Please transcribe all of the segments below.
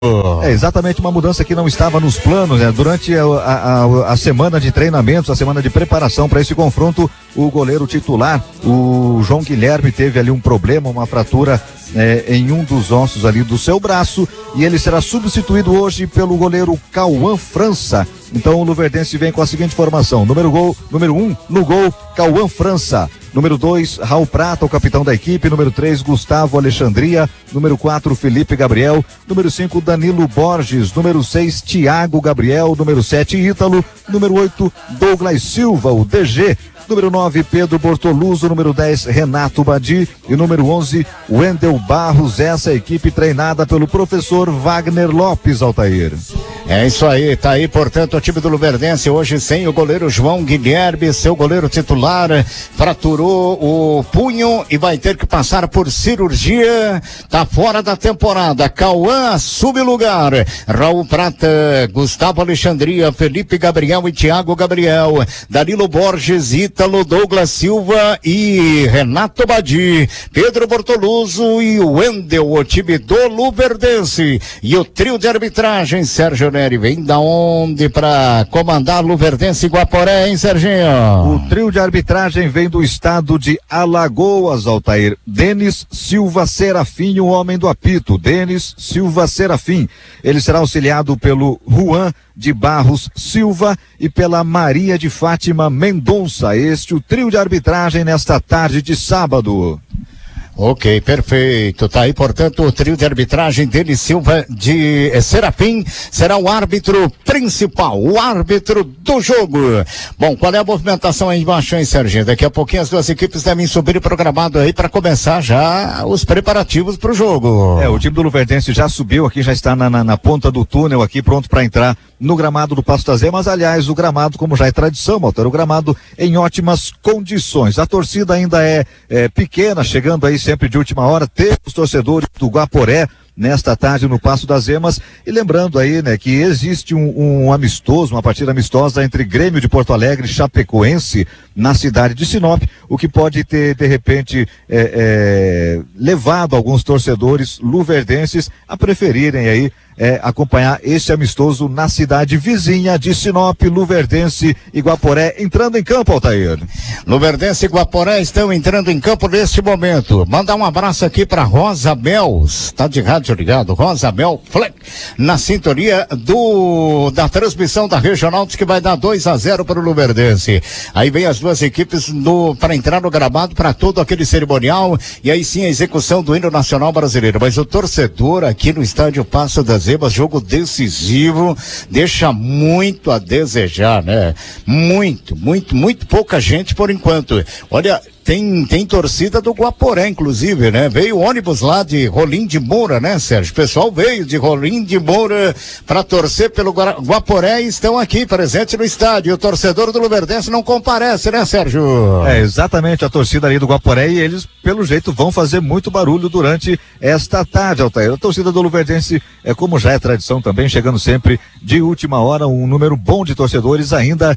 É exatamente uma mudança que não estava nos planos, né? Durante a semana de treinamentos, a semana de preparação para esse confronto, o goleiro titular, o João Guilherme, teve ali um problema, uma fratura em um dos ossos ali do seu braço, e ele será substituído hoje pelo goleiro Cauã França. Então o luverdense vem com a seguinte formação: número 1 no gol, Cauã França. Número 2, Raul Prata, o capitão da equipe. Número 3, Gustavo Alexandria. Número 4, Felipe Gabriel. Número 5, Danilo Borges. Número 6, Thiago Gabriel. Número 7, Ítalo. Número 8, Douglas Silva, o DG. Número 9, Pedro Bortoluso. Número 10, Renato Badi. E número 11, Wendel Barros. Essa equipe treinada pelo professor Wagner Lopes, Altair. É isso aí, tá aí, portanto, o time do Luverdense hoje sem o goleiro João Guilherme, seu goleiro titular, fraturou o punho e vai ter que passar por cirurgia, tá fora da temporada. Cauã assume lugar, Raul Prata, Gustavo Alexandria, Felipe Gabriel e Thiago Gabriel, Danilo Borges, Ítalo, Douglas Silva e Renato Badi, Pedro Bortoluso e Wendel, o time do Luverdense. E o trio de arbitragem, Sérgio Neri, vem da onde para comandar Luverdense e Guaporé, hein, Serginho? O trio de arbitragem vem do estado de Alagoas, Altair. Denis Silva Serafim, o homem do apito. Denis Silva Serafim. Ele será auxiliado pelo Juan de Barros Silva e pela Maria de Fátima Mendonça. Este o trio de arbitragem nesta tarde de sábado. Ok, perfeito. Tá aí, portanto, o trio de arbitragem dele, Silva de Serafim, será o árbitro principal, o árbitro do jogo. Bom, qual é a movimentação aí embaixo, hein, Serginho? Daqui a pouquinho as duas equipes devem subir programado aí para começar já os preparativos para o jogo. O time do Luverdense já subiu aqui, já está na ponta do túnel aqui, pronto para entrar no gramado do Pasto das Emas. Aliás, o gramado, como já é tradição, Walter, o gramado em ótimas condições. A torcida ainda é pequena, chegando aí sempre de última hora. Teve os torcedores do Guaporé nesta tarde no Pasto das Emas, e lembrando aí, né, que existe um amistoso, uma partida amistosa entre Grêmio de Porto Alegre e Chapecoense na cidade de Sinop, o que pode ter de repente levado alguns torcedores luverdenses a preferirem aí acompanhar esse amistoso na cidade vizinha de Sinop. Luverdense e Guaporé entrando em campo, Altair. Luverdense e Guaporé estão entrando em campo neste momento. Mandar um abraço aqui para Rosa Mels, tá de rádio ligado, Rosa Mel Fleck, na sintonia da transmissão da Regional, diz que vai dar 2-0 para o Luverdense. Aí vem as duas equipes para entrar no gramado para todo aquele cerimonial, e aí sim a execução do hino nacional brasileiro. Mas o torcedor aqui no estádio Pasto das Emas, jogo decisivo, deixa muito a desejar, né? Muito pouca gente por enquanto. Olha, tem torcida do Guaporé, inclusive, né? Veio ônibus lá de Rolim de Moura, né, Sérgio? O pessoal veio de Rolim de Moura para torcer pelo Guaporé e estão aqui presentes no estádio. E o torcedor do Luverdense não comparece, né, Sérgio? Exatamente, a torcida ali do Guaporé, e eles, pelo jeito, vão fazer muito barulho durante esta tarde, Altair. A torcida do Luverdense, como já é tradição também, chegando sempre de última hora, um número bom de torcedores ainda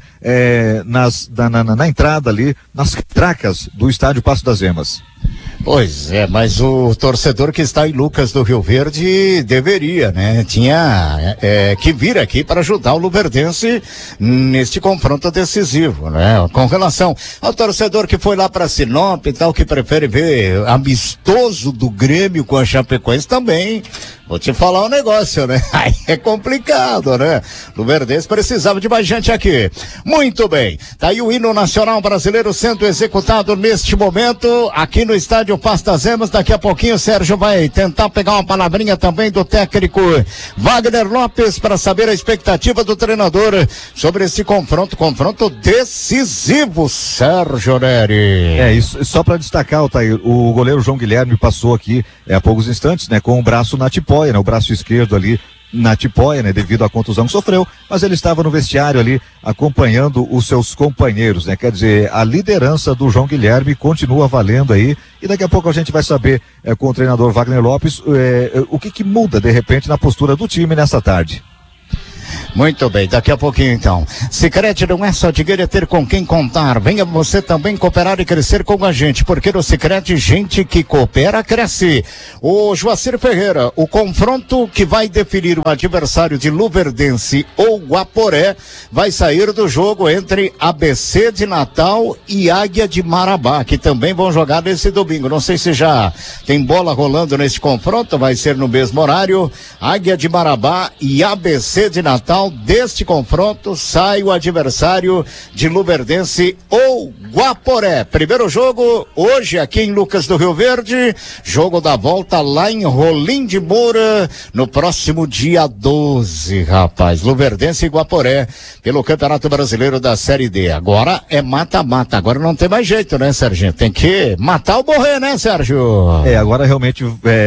na entrada ali, nas tracas do estádio Pasto das Emas. Pois é, mas o torcedor que está em Lucas do Rio Verde deveria, né? Tinha que vir aqui para ajudar o Luverdense neste confronto decisivo, né? Com relação ao torcedor que foi lá para Sinop e tal, que prefere ver amistoso do Grêmio com a Chapecoense também. Vou te falar um negócio, né? Aí é complicado, né? Luverdense precisava de mais gente aqui. Muito bem. Tá aí o hino nacional brasileiro sendo executado neste momento aqui no estádio Pasto das Emas. Daqui a pouquinho o Sérgio vai tentar pegar uma palavrinha também do técnico Wagner Lopes para saber a expectativa do treinador sobre esse confronto decisivo, Sérgio Neri. Isso, só para destacar, Altair, o goleiro João Guilherme passou aqui há poucos instantes, né, com o braço na tipóia, né, o braço esquerdo ali na tipóia, né, devido à contusão que sofreu, mas ele estava no vestiário ali acompanhando os seus companheiros, né? Quer dizer, a liderança do João Guilherme continua valendo aí, e daqui a pouco a gente vai saber com o treinador Wagner Lopes o que muda de repente na postura do time nessa tarde. Muito bem, daqui a pouquinho então. Sicredi não é só dinheiro, é ter com quem contar. Venha você também cooperar e crescer com a gente, porque no Sicredi, gente que coopera, cresce. O Joacir Ferreira, o confronto que vai definir o adversário de Luverdense ou Guaporé vai sair do jogo entre ABC de Natal e Águia de Marabá, que também vão jogar nesse domingo. Não sei se já tem bola rolando nesse confronto, vai ser no mesmo horário. Águia de Marabá e ABC de Natal. Deste confronto sai o adversário de Luverdense ou Guaporé. Primeiro jogo hoje aqui em Lucas do Rio Verde, jogo da volta lá em Rolim de Moura no próximo dia 12, rapaz. Luverdense e Guaporé pelo Campeonato Brasileiro da Série D. Agora é mata-mata, agora não tem mais jeito, né, Serginho? Tem que matar ou morrer, né, Sérgio? Agora realmente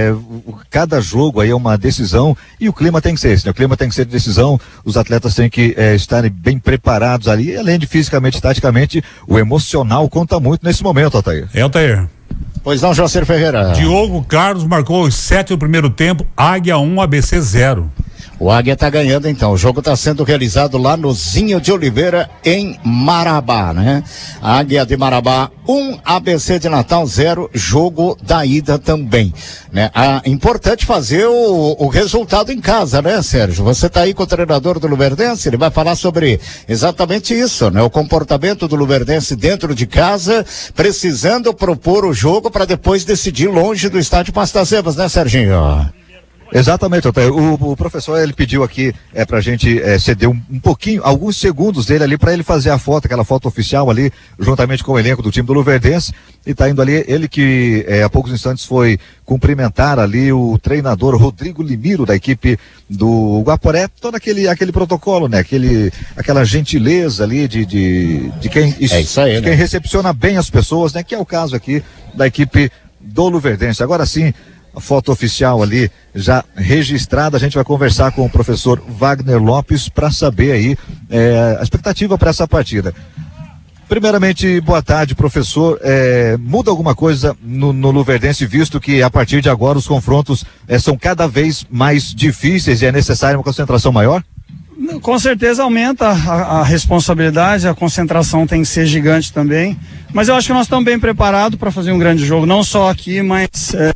cada jogo aí é uma decisão e o clima tem que ser esse, né? O clima tem que ser de decisão. Os atletas têm que estarem bem preparados ali, além de fisicamente e taticamente, o emocional conta muito nesse momento, Altair. Altair. Pois não, Joacir Ferreira. Diogo Carlos marcou os 7 do primeiro tempo, Águia 1, ABC 0. O Águia tá ganhando então, o jogo tá sendo realizado lá no Zinho de Oliveira em Marabá, né? Águia de Marabá 1, ABC de Natal 0, jogo da ida também, né? Importante fazer o resultado em casa, né, Sérgio? Você tá aí com o treinador do Luverdense, ele vai falar sobre exatamente isso, né? O comportamento do Luverdense dentro de casa, precisando propor o jogo para depois decidir longe do estádio Pastas, né, Serginho? Exatamente, o professor ele pediu aqui pra gente ceder um pouquinho, alguns segundos dele ali para ele fazer a foto, aquela foto oficial ali, juntamente com o elenco do time do Luverdense, e tá indo ali, ele que há poucos instantes foi cumprimentar ali o treinador Rodrigo Limiro da equipe do Guaporé, todo aquele protocolo, né, aquela gentileza ali de quem, isso aí, de quem recepciona bem as pessoas, né, que é o caso aqui da equipe do Luverdense. Agora sim, a foto oficial ali já registrada, a gente vai conversar com o professor Wagner Lopes para saber aí a expectativa para essa partida. Primeiramente, boa tarde, professor. Muda alguma coisa no Luverdense, visto que a partir de agora os confrontos são cada vez mais difíceis e é necessária uma concentração maior? Com certeza aumenta a responsabilidade, a concentração tem que ser gigante também, mas eu acho que nós estamos bem preparados para fazer um grande jogo, não só aqui, mas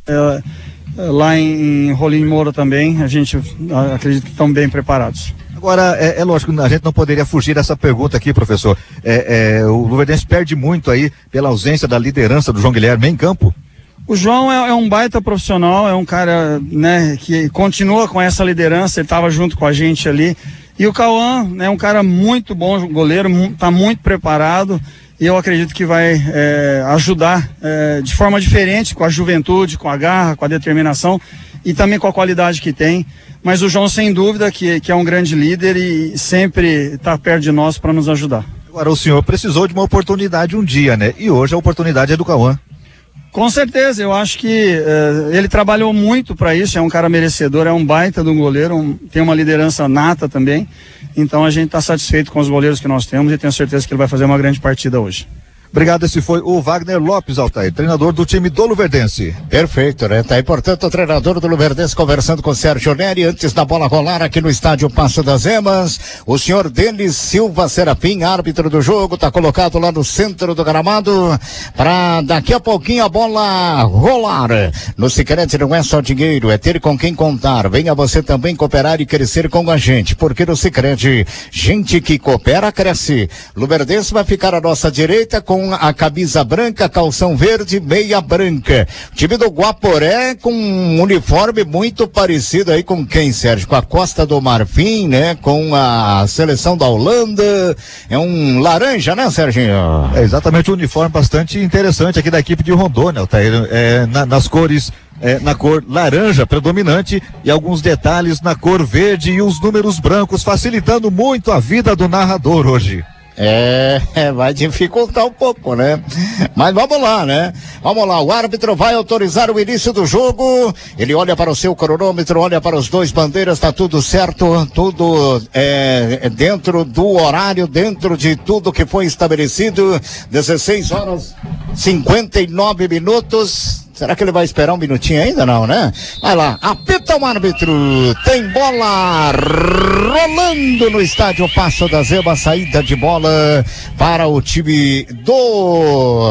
lá em Rolim de Moura também, a gente acredita que estamos bem preparados. Agora, é lógico, a gente não poderia fugir dessa pergunta aqui, professor. O Luverdense perde muito aí pela ausência da liderança do João Guilherme em campo? O João é um baita profissional, é um cara, né, que continua com essa liderança, ele estava junto com a gente ali. E o Cauã é um cara muito bom goleiro, está muito preparado e eu acredito que vai ajudar de forma diferente, com a juventude, com a garra, com a determinação e também com a qualidade que tem. Mas o João, sem dúvida, que é um grande líder e sempre está perto de nós para nos ajudar. Agora, o senhor precisou de uma oportunidade um dia, né? E hoje a oportunidade é do Cauã. Com certeza, eu acho que ele trabalhou muito para isso, é um cara merecedor, é um baita de um goleiro, tem uma liderança nata também, então a gente está satisfeito com os goleiros que nós temos e tenho certeza que ele vai fazer uma grande partida hoje. Obrigado, esse foi o Wagner Lopes, Altair, treinador do time do Luverdense. Perfeito, né? Tá aí, portanto, o treinador do Luverdense conversando com o Sérgio Neri, antes da bola rolar aqui no estádio Passo das Emas, o senhor Denis Silva Serafim, árbitro do jogo, tá colocado lá no centro do gramado, para daqui a pouquinho a bola rolar. No Sicredi não é só dinheiro, é ter com quem contar. Venha você também cooperar e crescer com a gente, porque no Sicredi, gente que coopera, cresce. Luverdense vai ficar à nossa direita com a camisa branca, calção verde, meia branca. O time do Guaporé com um uniforme muito parecido aí com quem, Sérgio? Com a Costa do Marfim, né? Com a seleção da Holanda. É um laranja, né, Serginho? É exatamente um uniforme bastante interessante aqui da equipe de Rondônia, Altair. Nas cores, na cor laranja predominante e alguns detalhes na cor verde e os números brancos, facilitando muito a vida do narrador hoje. Vai dificultar um pouco, né? Mas vamos lá, né? Vamos lá, o árbitro vai autorizar o início do jogo, ele olha para o seu cronômetro, olha para os dois bandeiras, tá tudo certo, tudo dentro do horário, dentro de tudo que foi estabelecido, 16 horas 59 minutos, Será que ele vai esperar um minutinho ainda? Não, né? Vai lá, apita o árbitro, tem bola rolando no estádio Passo das Emas, saída de bola para o time do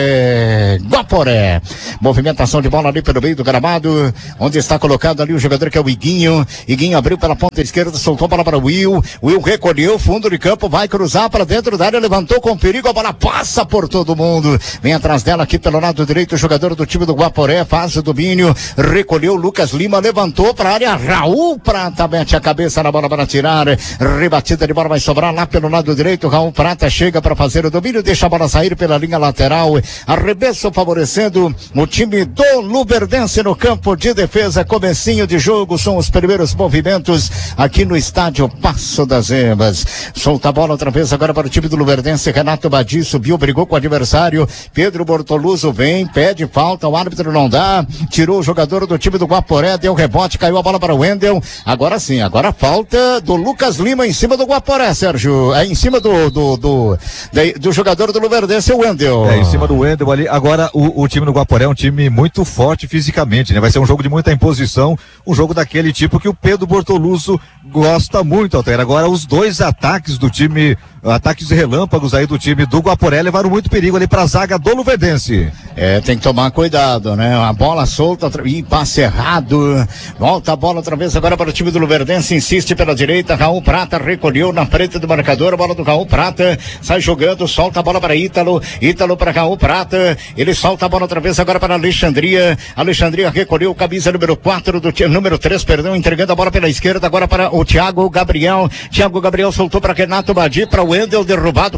Guaporé. Movimentação de bola ali pelo meio do gramado, onde está colocado ali o jogador que é o Iguinho. Iguinho abriu pela ponta esquerda, soltou a bola para o Will recolheu, fundo de campo, vai cruzar para dentro da área, levantou com perigo, a bola passa por todo mundo, vem atrás dela aqui pelo lado direito, o jogador do time do Guaporé, faz o domínio, recolheu, Lucas Lima levantou para a área, Raul Prata mete a cabeça na bola para tirar, rebatida de bola vai sobrar lá pelo lado direito, Raul Prata chega para fazer o domínio, deixa a bola sair pela linha lateral, arremesso favorecendo o time do Luverdense no campo de defesa, comecinho de jogo, são os primeiros movimentos aqui no estádio Passo das Emas, solta a bola outra vez agora para o time do Luverdense, Renato Badi subiu, brigou com o adversário, Pedro Bortoluso vem, pede falta, o árbitro não dá, tirou o jogador do time do Guaporé, deu rebote, caiu a bola para o Wendel, agora sim, agora falta do Lucas Lima em cima do Guaporé, Sérgio, em cima do jogador do Luverdense, o Wendel. Em cima do Wendel ali, agora o time do Guaporé é um time muito forte fisicamente, né? Vai ser um jogo de muita imposição, um jogo daquele tipo que o Pedro Bortoluso gosta muito, Altair. Agora os dois ataques do time, ataques relâmpagos aí do time do Guaporé levaram muito perigo ali para a zaga do Luverdense. Tem que tomar cuidado, né? A bola solta, passe errado, volta a bola outra vez agora para o time do Luverdense, insiste pela direita, Raul Prata recolheu na frente do marcador, a bola do Raul Prata, sai jogando, solta a bola para Ítalo para Raul Prata, ele solta a bola outra vez agora para Alexandria recolheu, camisa número 4 do time, número 3, perdão, entregando a bola pela esquerda, agora para o Thiago Gabriel soltou para Renato Badi, para o Wendel, derrubado,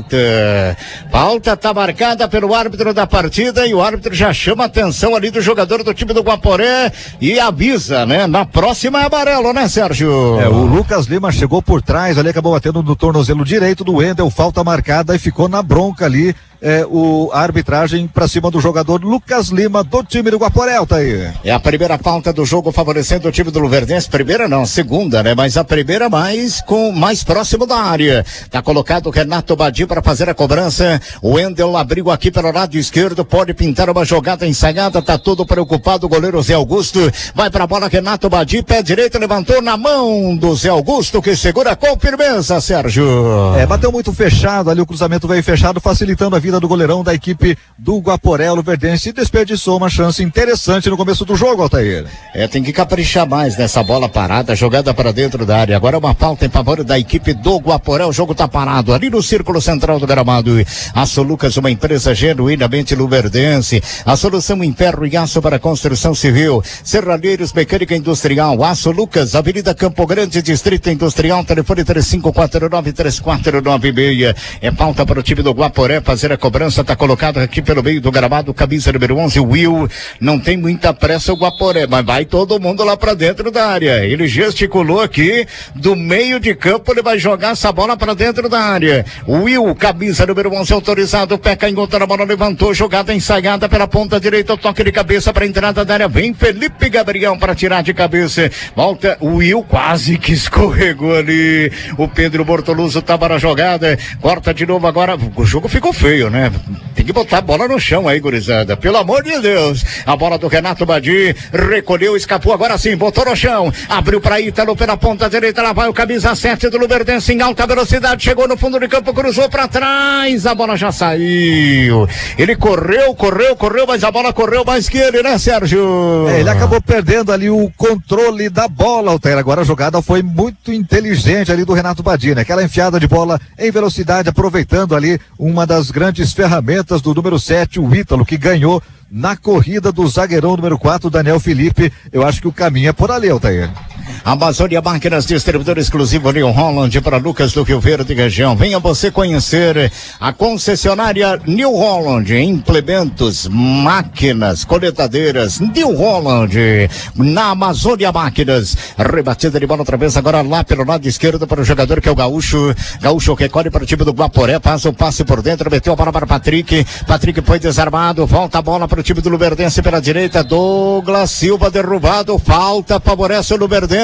falta tá marcada pelo árbitro da partida e o árbitro já chama a atenção ali do jogador do time do Guaporé e avisa, né? Na próxima é amarelo, né, Sérgio? O Lucas Lima chegou por trás ali, acabou batendo no tornozelo direito do Wendel, falta marcada e ficou na bronca ali. A arbitragem para cima do jogador Lucas Lima do time do Guaporé, Altair. É a primeira falta do jogo favorecendo o time do Luverdense, primeira não, segunda, né? Mas a primeira mais próximo da área. Tá colocado o Renato Badi para fazer a cobrança. O Wendel abriu aqui pelo lado esquerdo, pode pintar uma jogada ensaiada, tá todo preocupado o goleiro Zé Augusto. Vai pra bola Renato Badi, pé direito, levantou na mão do Zé Augusto, que segura com firmeza, Sérgio. Bateu muito fechado ali, o cruzamento veio fechado, facilitando a vida do goleirão da equipe do Guaporé. O Luverdense desperdiçou uma chance interessante no começo do jogo, Altair. Tem que caprichar mais nessa bola parada, jogada para dentro da área. Agora uma falta em favor da equipe do Guaporé, o jogo tá parado ali no círculo central do gramado. Aço Lucas, uma empresa genuinamente luverdense, a solução em ferro e aço para construção civil, serralheiros, mecânica industrial. Aço Lucas, Avenida Campo Grande, Distrito Industrial, telefone 3549-3496. É falta para o time do Guaporé fazer a cobrança, tá colocado aqui pelo meio do gramado, camisa número 11, Will, não tem muita pressa o Guaporé, mas vai todo mundo lá pra dentro da área, ele gesticulou aqui, do meio de campo, ele vai jogar essa bola pra dentro da área, Will, camisa número 11, autorizado, o pé canhoto na bola, levantou, jogada ensaiada pela ponta direita, o toque de cabeça pra entrada da área, vem Felipe Gabriel pra tirar de cabeça, volta, o Will quase que escorregou ali, o Pedro Bortoluso tava na jogada, corta de novo agora, o jogo ficou feio, né? Tem que botar a bola no chão aí, gurizada. Pelo amor de Deus. A bola do Renato Badi. Recolheu, escapou agora sim. Botou no chão. Abriu pra Ítalo pela ponta direita. Lá vai o camisa 7 do Luverdense em alta velocidade. Chegou no fundo de campo, cruzou pra trás. A bola já saiu. Ele correu, mas a bola correu mais que ele, né, Sérgio? Ele acabou perdendo ali o controle da bola, Altair. Agora a jogada foi muito inteligente ali do Renato Badi, né? Aquela enfiada de bola em velocidade, aproveitando ali uma das grandes ferramentas do número 7, o Ítalo, que ganhou na corrida do zagueirão número 4, Daniel Felipe. Eu acho que o caminho é por ali, Altair. Amazônia Máquinas, distribuidor exclusivo New Holland para Lucas do Rio Verde região. Venha você conhecer a concessionária New Holland, implementos, máquinas, coletadeiras, New Holland, na Amazônia Máquinas. Rebatida de bola outra vez, agora lá pelo lado esquerdo para o jogador que é o Gaúcho. Gaúcho recolhe para o time do Guaporé, passa o passe por dentro, meteu a bola para Patrick foi desarmado, volta a bola para o time do Luverdense pela direita, Douglas Silva derrubado, falta, favorece o Luverdense.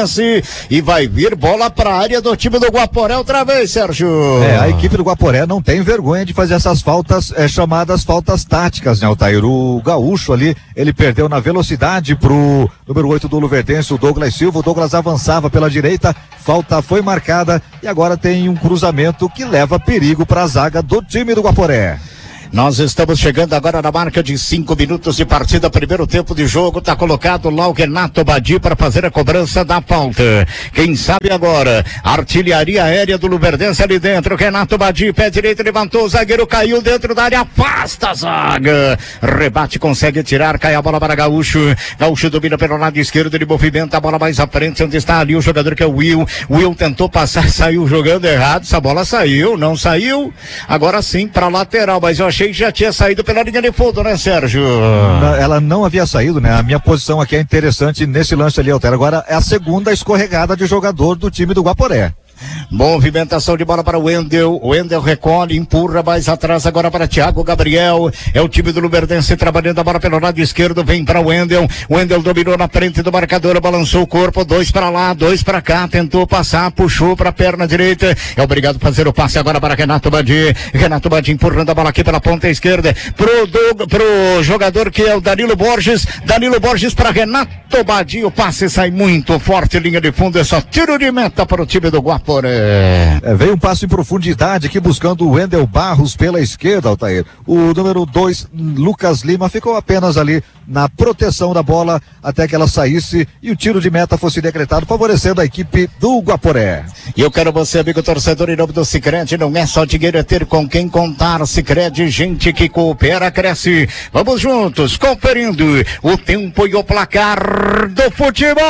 Luverdense e vai vir bola para a área do time do Guaporé outra vez, Sérgio. A equipe do Guaporé não tem vergonha de fazer essas faltas, chamadas faltas táticas, né, Altair? O gaúcho ali, ele perdeu na velocidade pro número 8 do Luverdense, o Douglas Silva. O Douglas avançava pela direita, falta foi marcada e agora tem um cruzamento que leva perigo para a zaga do time do Guaporé. Nós estamos chegando agora na marca de 5 minutos de partida, primeiro tempo de jogo, tá colocado lá o Renato Badi para fazer a cobrança da falta. Quem sabe agora, artilharia aérea do Luverdense ali dentro, Renato Badi, pé direito, levantou, o zagueiro caiu dentro da área, afasta a zaga, rebate, consegue tirar, cai a bola para Gaúcho, Gaúcho domina pelo lado esquerdo, ele movimenta a bola mais à frente, onde está ali o jogador que é o Will tentou passar, saiu jogando errado, essa bola saiu, não saiu, agora sim para lateral, mas eu achei que já tinha saído pela linha de fundo, né, Sérgio? Ela não havia saído, né? A minha posição aqui é interessante nesse lance ali, Alter. Agora é a segunda escorregada de jogador do time do Guaporé. Movimentação de bola para o Wendel recolhe, empurra mais atrás agora para Thiago Gabriel, é o time do Luverdense trabalhando a bola pelo lado esquerdo, vem para o Wendel dominou na frente do marcador, balançou o corpo, 2 para lá, 2 para cá, tentou passar, puxou para a perna direita, é obrigado a fazer o passe agora para Renato Badi empurrando a bola aqui pela ponta esquerda, pro jogador que é o Danilo Borges para Renato Badi, o passe sai muito forte, linha de fundo, é só tiro de meta para o time do Guaporé. Veio um passo em profundidade aqui buscando o Wendel Barros pela esquerda, Altair. O número 2, Lucas Lima, ficou apenas ali na proteção da bola até que ela saísse e o tiro de meta fosse decretado, favorecendo a equipe do Guaporé. E eu quero você, amigo torcedor, em nome do Sicredi, não é só dinheiro, é ter com quem contar. Sicredi, gente que coopera, cresce. Vamos juntos, conferindo o tempo e o placar do futebol.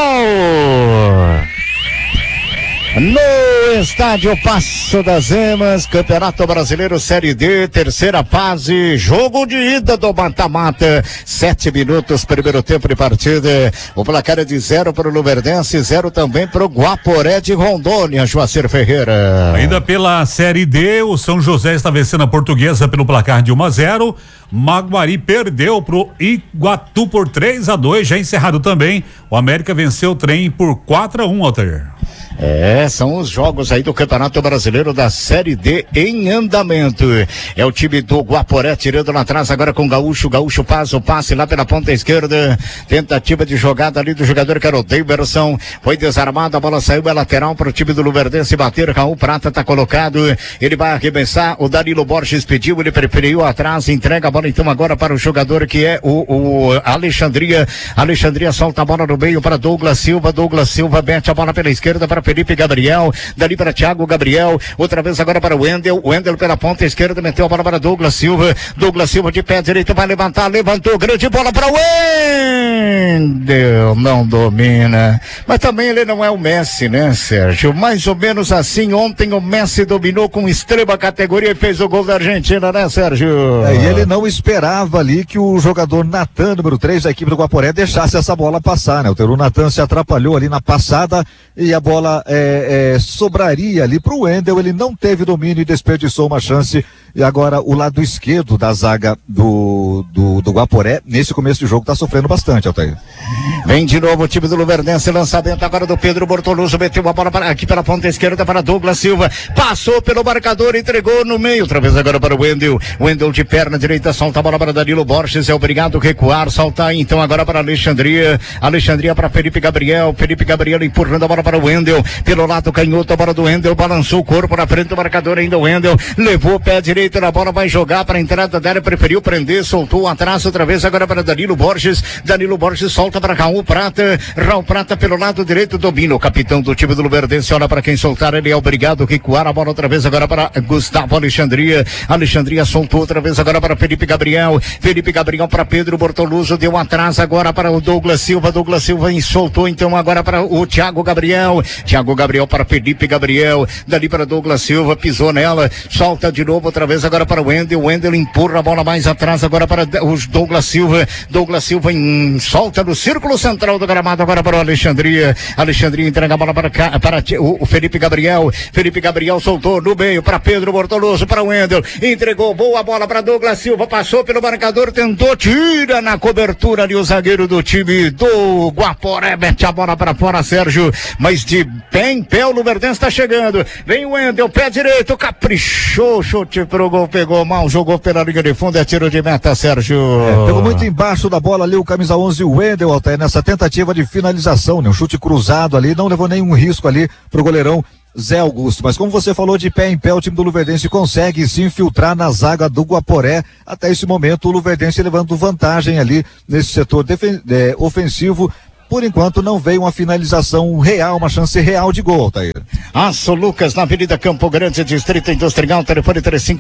No estádio Passo das Emas, Campeonato Brasileiro Série D, terceira fase, jogo de ida do mata-mata, 7 minutos, primeiro tempo de partida, o placar é de 0 para o Luverdense, 0 também para o Guaporé de Rondônia, Joacir Ferreira. Ainda pela Série D, o São José está vencendo a Portuguesa pelo placar de 1-0, Maguari perdeu pro Iguatu por 3-2, já encerrado também, o América venceu o Trem por 4-1, Altair. São os jogos aí do Campeonato Brasileiro da Série D em andamento. É o time do Guaporé tirando lá atrás agora com o Gaúcho faz o passe lá pela ponta esquerda, tentativa de jogada ali do jogador que era o Daverson, foi desarmado, a bola saiu, é lateral para o time do Luverdense bater, Raul Prata tá colocado, ele vai arremessar, o Danilo Borges pediu, ele preferiu atrás, entrega a bola então agora para o jogador que é o Alexandria solta a bola no meio para Douglas Silva mete a bola pela esquerda para Felipe Gabriel, dali para Thiago Gabriel, outra vez agora para o Wendel pela ponta esquerda, meteu a bola para Douglas Silva de pé direito, vai levantar, levantou, grande bola para o Wendel, não domina, mas também ele não é o Messi, né, Sérgio? Mais ou menos assim, ontem o Messi dominou com extrema categoria e fez o gol da Argentina, né, Sérgio? E ele não esperava ali que o jogador Natan, número 3 da equipe do Guaporé, deixasse essa bola passar, né? O Natan se atrapalhou ali na passada e a bola sobraria ali pro Wendel, ele não teve domínio e desperdiçou uma chance. E agora o lado esquerdo da zaga do Guaporé, nesse começo de jogo, tá sofrendo bastante, Altair. Vem de novo o time do Luverdense, lançamento agora do Pedro Bortoluso, meteu a bola aqui pela ponta esquerda para Douglas Silva, passou pelo marcador, entregou no meio, outra vez agora para o Wendel de perna direita, solta a bola para Danilo Borges, é obrigado a recuar, soltar então agora para Alexandria para Felipe Gabriel empurrando a bola para o Wendel, pelo lado canhoto, a bola do Wendel, balançou o corpo na frente do marcador, ainda o Wendel, levou o pé direito na bola, vai jogar para a entrada da área, preferiu prender, soltou atrás outra vez agora para Danilo Borges solta para Raul Prata pelo lado direito, domina o capitão do time do Luverdense, olha para quem soltar, ele é obrigado a recuar, a bola outra vez agora para Gustavo Alexandria soltou outra vez agora para Felipe Gabriel para Pedro Bortoluso, deu atrás agora para o Douglas Silva soltou então agora para o Thiago Gabriel Thiago Gabriel para Felipe Gabriel, dali para Douglas Silva, pisou nela, solta de novo outra vez agora para o Wendel empurra a bola mais atrás agora para os Douglas Silva solta no círculo central do gramado agora para o Alexandria entrega a bola para o Felipe Gabriel soltou no meio para Pedro Bortoloso, para o Wendel, entregou boa bola para Douglas Silva, passou pelo marcador, tentou, tira na cobertura ali o zagueiro do time do Guaporé, mete a bola para fora, Sérgio, mas de pé em pé o Luverdense está chegando, vem o Wendel, pé direito, caprichou, chute pro gol, pegou mal, jogou pela linha de fundo, é tiro de meta, Sérgio. Pegou muito embaixo da bola ali o camisa 11, o Wendel, Altair, nessa tentativa de finalização, né? Um chute cruzado ali, não levou nenhum risco ali pro goleirão Zé Augusto, mas como você falou, de pé em pé o time do Luverdense consegue se infiltrar na zaga do Guaporé. Até esse momento o Luverdense levando vantagem ali nesse setor ofensivo. Por enquanto não veio uma finalização real, uma chance real de gol, Altair. Aço Lucas, na Avenida Campo Grande, Distrito Industrial, telefone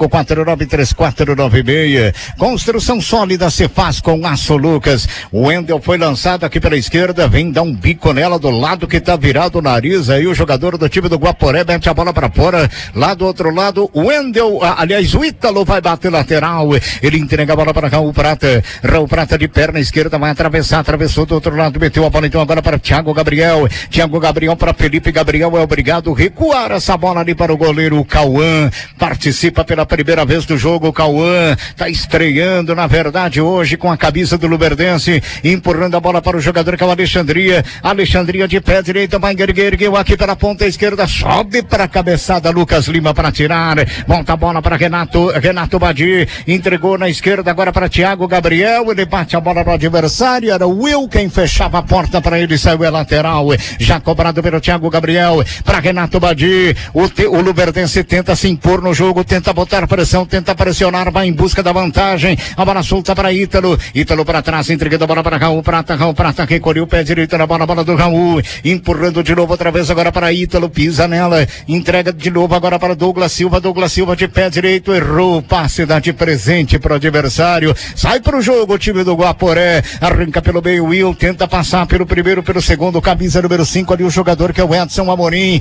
3549-3496. Construção sólida se faz com Aço Lucas. O Wendel foi lançado aqui pela esquerda, vem dar um bico nela do lado que tá virado o nariz, aí o jogador do time do Guaporé mete a bola pra fora, lá do outro lado, o Wendel, aliás, o Ítalo vai bater lateral, ele entrega a bola para Raul Prata de perna esquerda, vai atravessou do outro lado, meteu a bola então agora para Thiago Gabriel para Felipe Gabriel, é obrigado a recuar essa bola ali para o goleiro Cauã, participa pela primeira vez do jogo, o Cauã tá estreando na verdade hoje com a camisa do Luverdense, empurrando a bola para o jogador que é o Alexandria de pé direito, vai ergueu aqui pela ponta esquerda, sobe para a cabeçada, Lucas Lima para tirar, volta a bola para Renato Badi, entregou na esquerda agora para Thiago Gabriel, ele bate a bola no adversário, era o Will quem fechava a porta para ele, saiu a lateral, já cobrado pelo Thiago Gabriel, para Renato Badi, o Luverdense tenta se impor no jogo, tenta botar pressão, tenta pressionar, vai em busca da vantagem, a bola solta para Ítalo para trás, entregando a bola para Raul Prata recolheu o pé direito na bola do Raul, empurrando de novo outra vez agora para Ítalo, pisa nela, entrega de novo agora para Douglas Silva de pé direito, errou, passe dá de presente para o adversário, sai para o jogo o time do Guaporé, arranca pelo meio, Will tenta passar pelo primeiro, pelo segundo, camisa número 5 ali o jogador que é o Edson Amorim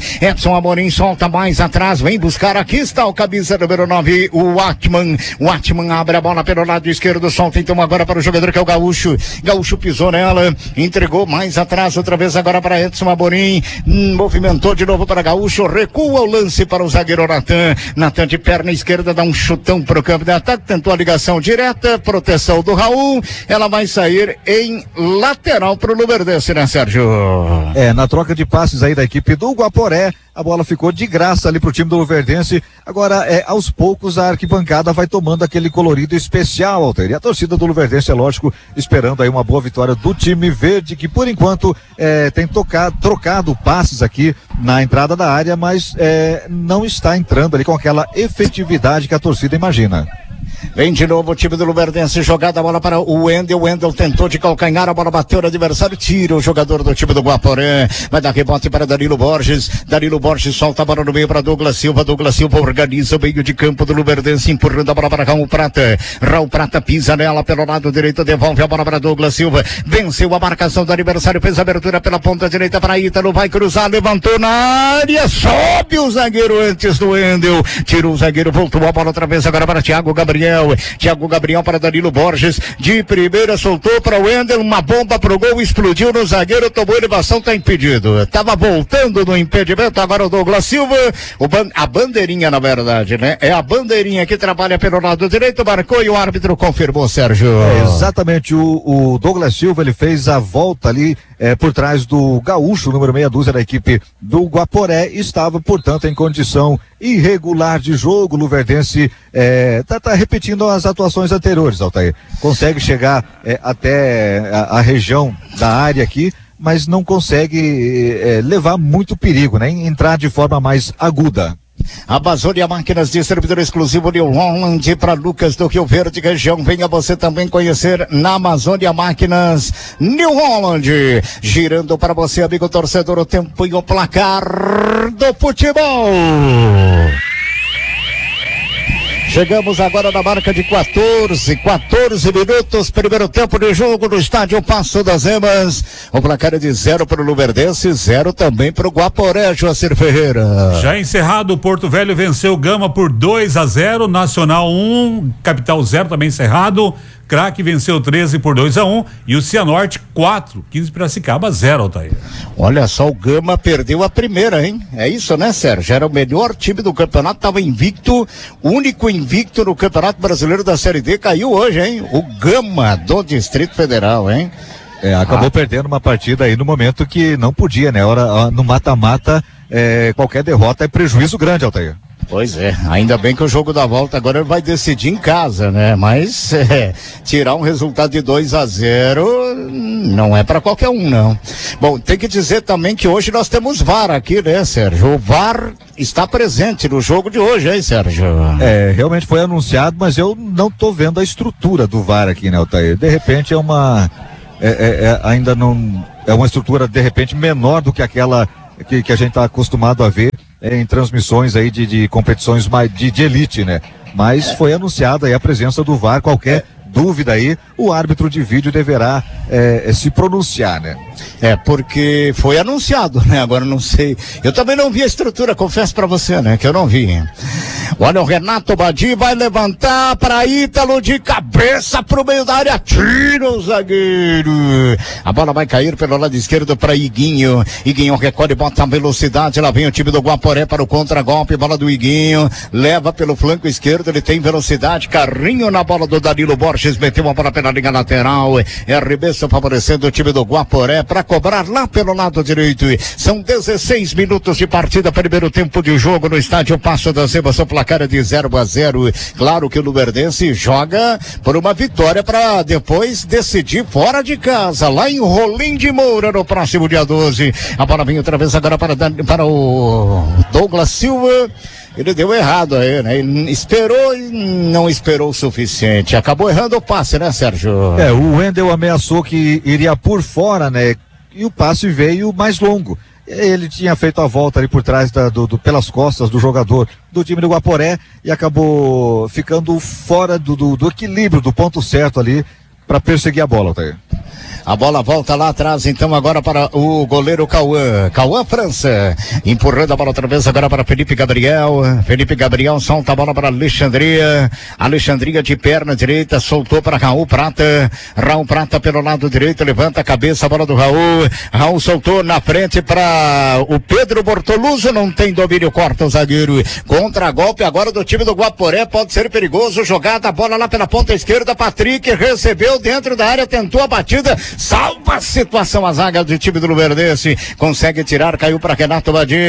solta mais atrás, vem buscar, aqui está o camisa número 9, o Atman abre a bola pelo lado esquerdo, solta então agora para o jogador que é o Gaúcho pisou nela, entregou mais atrás, outra vez agora para Edson Amorim, movimentou de novo para Gaúcho, recua o lance para o zagueiro Natan de perna esquerda, dá um chutão para o campo de ataque, tentou a ligação direta, proteção do Raul, ela vai sair em lateral para o Luverdense, né, Sérgio? Na troca de passes aí da equipe do Guaporé, a bola ficou de graça ali pro time do Luverdense. Agora, aos poucos, a arquibancada vai tomando aquele colorido especial, Altair. E a torcida do Luverdense, é lógico, esperando aí uma boa vitória do time verde, que por enquanto tem trocado passes aqui na entrada da área, mas não está entrando ali com aquela efetividade que a torcida imagina. Vem de novo o time do Luverdense, jogada a bola para o Wendel tentou de calcanhar, a bola bateu no adversário, tira o jogador do time do Guaporé, vai dar rebote para Danilo Borges solta a bola no meio para Douglas Silva organiza o meio de campo do Luverdense, empurrando a bola para Raul Prata pisa nela pelo lado direito, devolve a bola para Douglas Silva, venceu a marcação do adversário, fez a abertura pela ponta direita para Ítalo, vai cruzar, levantou na área, sobe o zagueiro antes do Wendel, tirou o zagueiro, voltou a bola outra vez agora para Thiago Gabriel para Danilo Borges, de primeira soltou para o Wendel, uma bomba pro gol, explodiu no zagueiro, tomou elevação, tá impedido, tava voltando no impedimento, agora o Douglas Silva, a bandeirinha na verdade, né? É a bandeirinha que trabalha pelo lado direito, marcou e o árbitro confirmou, Sérgio. Exatamente, o Douglas Silva, ele fez a volta ali por trás do Gaúcho, número meia dúzia da equipe do Guaporé, estava, portanto, em condição irregular de jogo. O Luverdense tá repetindo as atuações anteriores, Altair. Consegue chegar até a região da área aqui, mas não consegue levar muito perigo, né? Entrar de forma mais aguda. A Basória Máquinas, distribuidor exclusivo New Holland para Lucas do Rio Verde região. Venha você também conhecer na Amazônia Máquinas New Holland. Girando para você, amigo torcedor, o tempo e o placar do futebol. Chegamos agora na marca de 14 minutos, primeiro tempo de jogo no estádio Passo das Emas. O placar é de 0 para o Luverdense, 0 também para o Guaporé, Joacir Ferreira. Já encerrado, o Porto Velho venceu o Gama por 2-0, Nacional 1, Capital 0 também encerrado. Craque venceu 13 por 2-1 e o Cianorte 4, 15 Piracicaba 0, Altair. Olha só, o Gama perdeu a primeira, hein? É isso, né, Sérgio? Era o melhor time do campeonato, estava invicto, único invicto no Campeonato Brasileiro da Série D, caiu hoje, hein? O Gama do Distrito Federal, hein? Acabou perdendo uma partida aí no momento que não podia, né? No mata-mata, qualquer derrota é prejuízo grande, Altair. Pois é, ainda bem que o jogo da volta agora ele vai decidir em casa, né? Mas tirar um resultado de 2-0 não é para qualquer um, não. Bom, tem que dizer também que hoje nós temos VAR aqui, né, Sérgio? O VAR está presente no jogo de hoje, hein, Sérgio? Realmente foi anunciado, mas eu não tô vendo a estrutura do VAR aqui, né, Altair? De repente ainda não é uma estrutura de repente menor do que aquela que a gente está acostumado a ver em transmissões aí de competições mais de elite, né? Mas foi anunciada aí a presença do VAR, qualquer dúvida aí, o árbitro de vídeo deverá se pronunciar, né? Porque foi anunciado, né? Agora não sei. Eu também não vi a estrutura, confesso pra você, né? Que eu não vi. Olha, o Renato Badi vai levantar para Ítalo de cabeça pro meio da área, tira o zagueiro. A bola vai cair pelo lado esquerdo para Iguinho. Iguinho recolhe, bota a velocidade, lá vem o time do Guaporé para o contra-golpe, bola do Iguinho, leva pelo flanco esquerdo, ele tem velocidade, carrinho na bola do Danilo Borges, meteu uma bola pela linha lateral, arremesso favorecendo o time do Guaporé para cobrar lá pelo lado direito. São 16 minutos de partida, primeiro tempo de jogo no estádio Passo das Emas, o placar é de 0-0. Claro que o Luverdense joga por uma vitória para depois decidir fora de casa, lá em Rolim de Moura, no próximo dia 12. A bola vem outra vez agora para o Douglas Silva. Ele deu errado aí, né? Ele esperou e não esperou o suficiente. Acabou errando o passe, né, Sérgio? O Wendel ameaçou que iria por fora, né? E o passe veio mais longo. Ele tinha feito a volta ali por trás pelas costas do jogador do time do Guaporé e acabou ficando fora do equilíbrio, do ponto certo ali para perseguir a bola, Altair. A bola volta lá atrás, então, agora para o goleiro Cauã França, empurrando a bola outra vez agora para Felipe Gabriel solta a bola para Alexandria de perna direita, soltou para Raul Prata pelo lado direito, levanta a cabeça, a bola do Raul soltou na frente para o Pedro Bortoluso, não tem domínio, corta o zagueiro, contra-golpe agora do time do Guaporé, pode ser perigoso, jogada a bola lá pela ponta esquerda, Patrick recebeu dentro da área, tentou a batida, salva a situação, a zaga do time do Luverdense, consegue tirar, caiu para Renato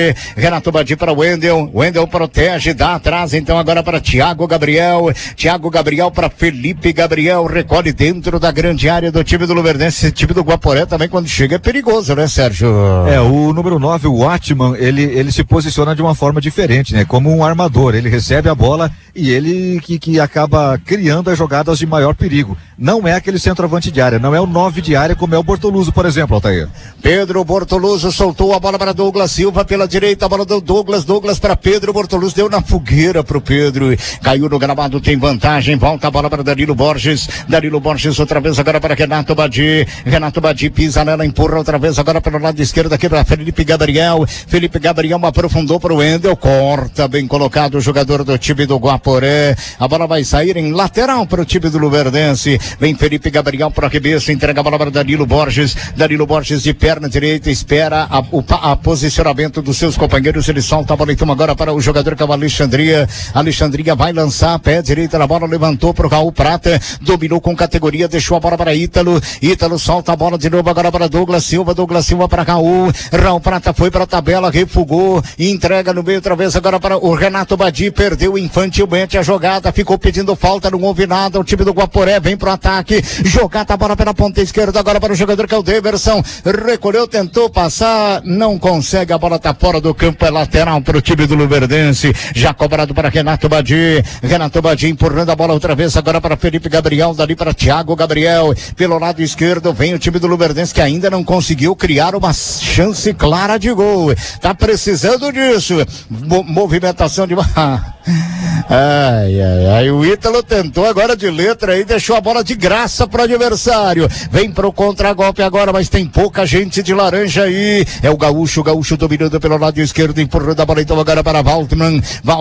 Badi para Wendel protege, dá atrás, então agora para Thiago Gabriel para Felipe Gabriel, recolhe dentro da grande área do time do Luverdense. Esse time do Guaporé também quando chega é perigoso, né, Sérgio? O número 9, o Watman, ele se posiciona de uma forma diferente, né, como um armador, ele recebe a bola e ele que acaba criando as jogadas de maior perigo, não é aquele centroavante de área, não é o 9 de área como é o Bortoluso, por exemplo, Altair. Pedro Bortoluso soltou a bola para Douglas Silva pela direita, a bola do Douglas para Pedro Bortoluso, deu na fogueira pro Pedro, caiu no gramado, tem vantagem, volta a bola para Danilo Borges outra vez agora para Renato Badi pisa nela, empurra outra vez agora pelo lado esquerdo aqui para Felipe Gabriel aprofundou para o Wendel, corta, bem colocado o jogador do time do Guaporé, a bola vai sair em lateral para o time do Luverdense, vem Felipe Gabriel para o arremesso, entrega a bola para Danilo Borges de perna direita, espera a posicionamento dos seus companheiros, ele solta a bola então agora para o jogador que é o Alexandria vai lançar, pé direita na bola, levantou para o Raul Prata, dominou com categoria, deixou a bola para Ítalo solta a bola de novo agora para Douglas Silva para Raul Prata foi para a tabela, refugou, entrega no meio outra vez agora para o Renato Badi, perdeu infantilmente a jogada, ficou pedindo falta, não houve nada, o time do Guaporé vem pro ataque, jogada a bola pela ponta esquerda agora para o jogador que é o Deverson, recolheu, tentou passar, não consegue, a bola tá fora do campo, é lateral para o time do Luverdense, já cobrado para Renato Badi empurrando a bola outra vez agora para Felipe Gabriel, dali para Thiago Gabriel, pelo lado esquerdo vem o time do Luverdense que ainda não conseguiu criar uma chance clara de gol, tá precisando disso, movimentação de Ai, o Ítalo tentou agora de letra aí, deixou a bola de graça pro adversário. Vem pro contragolpe agora, mas tem pouca gente de laranja aí. É o Gaúcho dominando pelo lado esquerdo, empurrando a bola então agora para Waltman.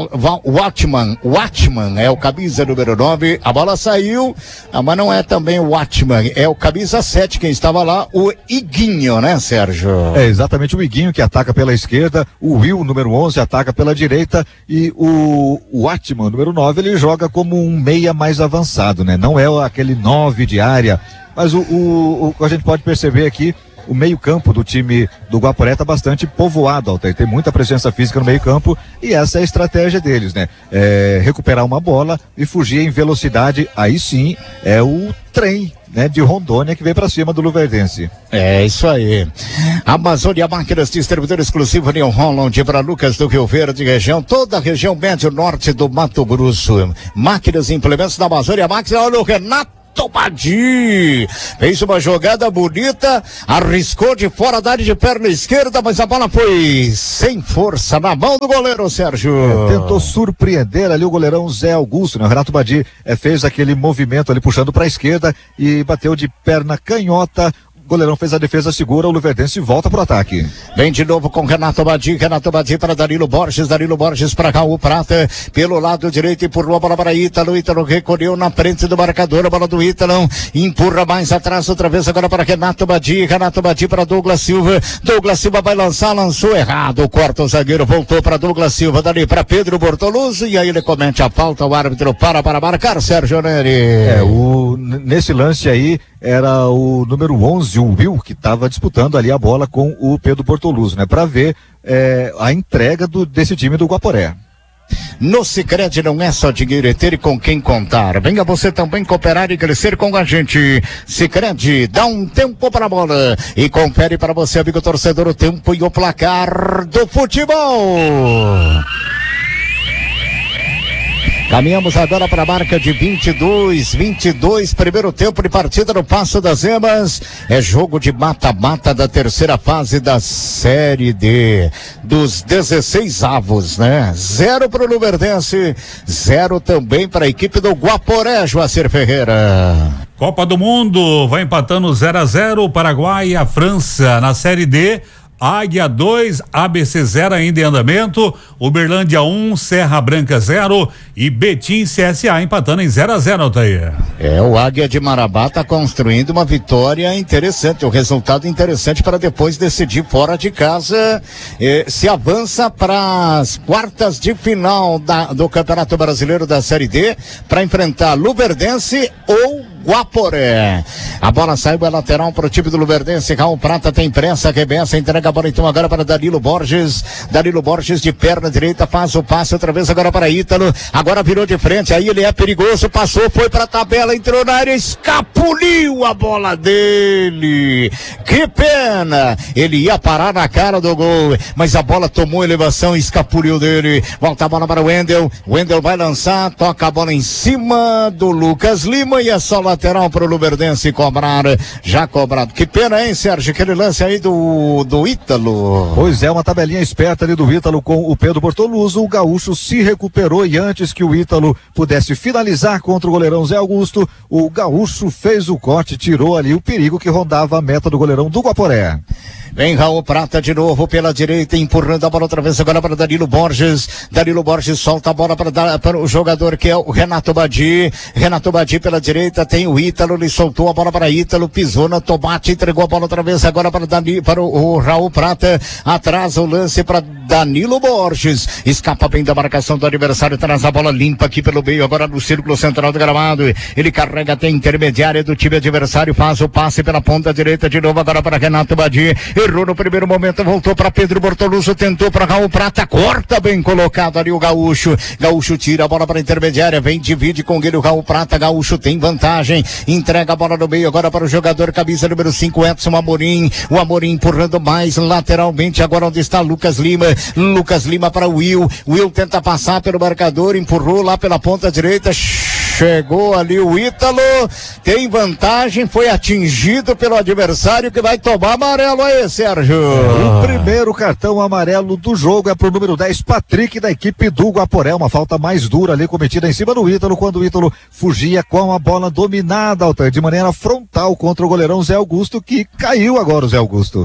Watchman é o camisa número 9. A bola saiu, mas não é também o Watchman, é o camisa 7 quem estava lá, o Iguinho, né, Sérgio? É exatamente o Iguinho que ataca pela esquerda, o Will, número 11, ataca pela direita e o Watchman, número 9, ele joga como um meia mais avançado, né? Não é aquele 9 de área, mas o a gente pode perceber aqui, o meio-campo do time do Guaporé está bastante povoado, Altair. Tem muita presença física no meio-campo e essa é a estratégia deles, né? Recuperar uma bola e fugir em velocidade. Aí sim é o trem, né, de Rondônia que vem para cima do Luverdense. É isso aí. Amazônia Máquinas, distribuidor exclusivo New Holland para Lucas do Rio Verde, região, toda a região médio norte do Mato Grosso. Máquinas e implementos da Amazônia Máquinas. Olha o Renato Badi, fez uma jogada bonita, arriscou de fora da área de perna esquerda, mas a bola foi sem força na mão do goleiro Sérgio. Tentou surpreender ali o goleirão Zé Augusto, né? O Renato Badi fez aquele movimento ali puxando para a esquerda e bateu de perna canhota. O goleirão fez a defesa segura, o Luverdense volta pro ataque. Vem de novo com Renato Badi para Danilo Borges para Raul Prata, pelo lado direito, empurrou a bola para Ítalo recolheu na frente do marcador, a bola do Ítalo, empurra mais atrás outra vez agora para Renato Badi para Douglas Silva vai lançar, lançou errado, corta o zagueiro, voltou para Douglas Silva, dali para Pedro Bortoluso, e aí ele comete a falta, o árbitro para marcar, Sérgio Neri. Nesse lance aí, era o número 11, o Will, que estava disputando ali a bola com o Pedro Bortoluso, né? Para ver a entrega desse time do Guaporé. No Sicredi não é só dinheiro, é ter com quem contar. Venha você também cooperar e crescer com a gente. Sicredi, dá um tempo para a bola e confere para você, amigo torcedor, o tempo e o placar do futebol. Caminhamos agora para a marca de 22, primeiro tempo de partida no Passo das Emas. É jogo de mata-mata da terceira fase da Série D, dos 16 avos, né? 0 para o Luverdense, 0 também para a equipe do Guaporé, Joacir Ferreira. Copa do Mundo, vai empatando 0-0, o Paraguai e a França na Série D. Águia 2, ABC 0 ainda em andamento, Uberlândia 1, Serra Branca 0 e Betim CSA empatando em 0-0, Altair. O Águia de Marabá está construindo uma vitória interessante, um resultado interessante para depois decidir fora de casa, se avança para as quartas de final do Campeonato Brasileiro da Série D para enfrentar Luverdense ou Guaporé. A bola saiu, é lateral para o time do Luverdense. Raul Prata tem pressa, arremessa, entrega a bola então agora para Danilo Borges de perna direita, faz o passe outra vez agora para Ítalo, agora virou de frente, aí ele é perigoso, passou, foi para a tabela, entrou na área, escapuliu a bola dele, que pena, ele ia parar na cara do gol, mas a bola tomou elevação e escapuliu dele. Volta a bola para o Wendel vai lançar, toca a bola em cima do Lucas Lima e é só lateral para o Luverdense cobrar, já cobrado. Que pena, hein, Sérgio, aquele lance aí do Ítalo. Pois é, uma tabelinha esperta ali do Ítalo com o Pedro Bortoluso. O Gaúcho se recuperou e antes que o Ítalo pudesse finalizar contra o goleirão Zé Augusto, o Gaúcho fez o corte, tirou ali o perigo que rondava a meta do goleirão do Guaporé. Vem Raul Prata de novo pela direita, empurrando a bola outra vez agora para Danilo Borges solta a bola para o jogador que é o Renato Badi pela direita, tem o Ítalo, ele soltou a bola para Ítalo, pisou na tomate, entregou a bola outra vez agora para o Raul Prata, atrás o lance para Danilo Borges, escapa bem da marcação do adversário, traz a bola limpa aqui pelo meio, agora no círculo central do gramado, ele carrega até a intermediária do time adversário, faz o passe pela ponta direita de novo agora para Renato Badi, errou no primeiro momento, voltou para Pedro Bortoluso, tentou para Raul Prata, corta bem colocado ali o Gaúcho tira a bola para a intermediária, vem, divide com ele o Raul Prata, Gaúcho tem vantagem, entrega a bola no meio agora para o jogador camisa número 5, Edson Amorim, o Amorim empurrando mais lateralmente, agora onde está Lucas Lima para o Will tenta passar pelo marcador, empurrou lá pela ponta direita, chegou ali o Ítalo, tem vantagem, foi atingido pelo adversário que vai tomar amarelo aí, Sérgio. O primeiro cartão amarelo do jogo é pro número 10, Patrick, da equipe do Guaporé, uma falta mais dura ali cometida em cima do Ítalo, quando o Ítalo fugia com a bola dominada, Altair, de maneira frontal contra o goleirão Zé Augusto, que caiu agora o Zé Augusto.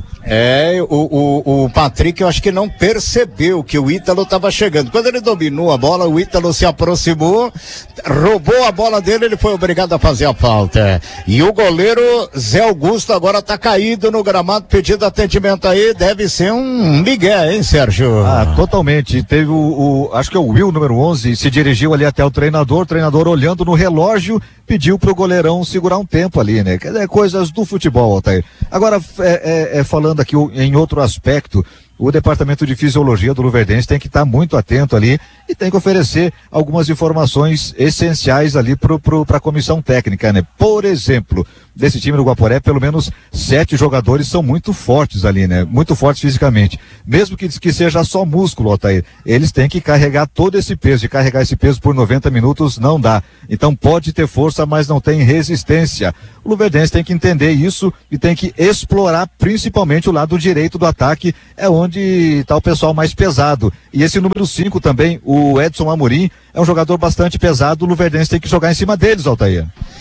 O Patrick, eu acho que não percebeu que o Ítalo estava chegando. Quando ele dominou a bola, o Ítalo se aproximou, roubou a bola dele, ele foi obrigado a fazer a falta. E o goleiro Zé Augusto agora tá caído no gramado, pedindo atendimento aí, deve ser um migué, hein, Sérgio? Totalmente. Teve acho que é o Will, número 11, se dirigiu ali até o treinador olhando no relógio, pediu pro goleirão segurar um tempo ali, né? Quer dizer, coisas do futebol, Altair. Agora, falando aqui em outro aspecto, o departamento de fisiologia do Luverdense tem que estar muito atento ali e tem que oferecer algumas informações essenciais ali para a comissão técnica, né? Por exemplo, desse time do Guaporé, pelo menos 7 jogadores são muito fortes ali, né? Muito fortes fisicamente. Mesmo que seja só músculo, Altair, eles têm que carregar todo esse peso, e carregar esse peso por 90 minutos não dá. Então pode ter força, mas não tem resistência. O Luverdense tem que entender isso e tem que explorar principalmente o lado direito do ataque, é onde está o pessoal mais pesado. E esse número 5 também, o Edson Amorim, é um jogador bastante pesado, o Luverdense tem que jogar em cima deles, Altair.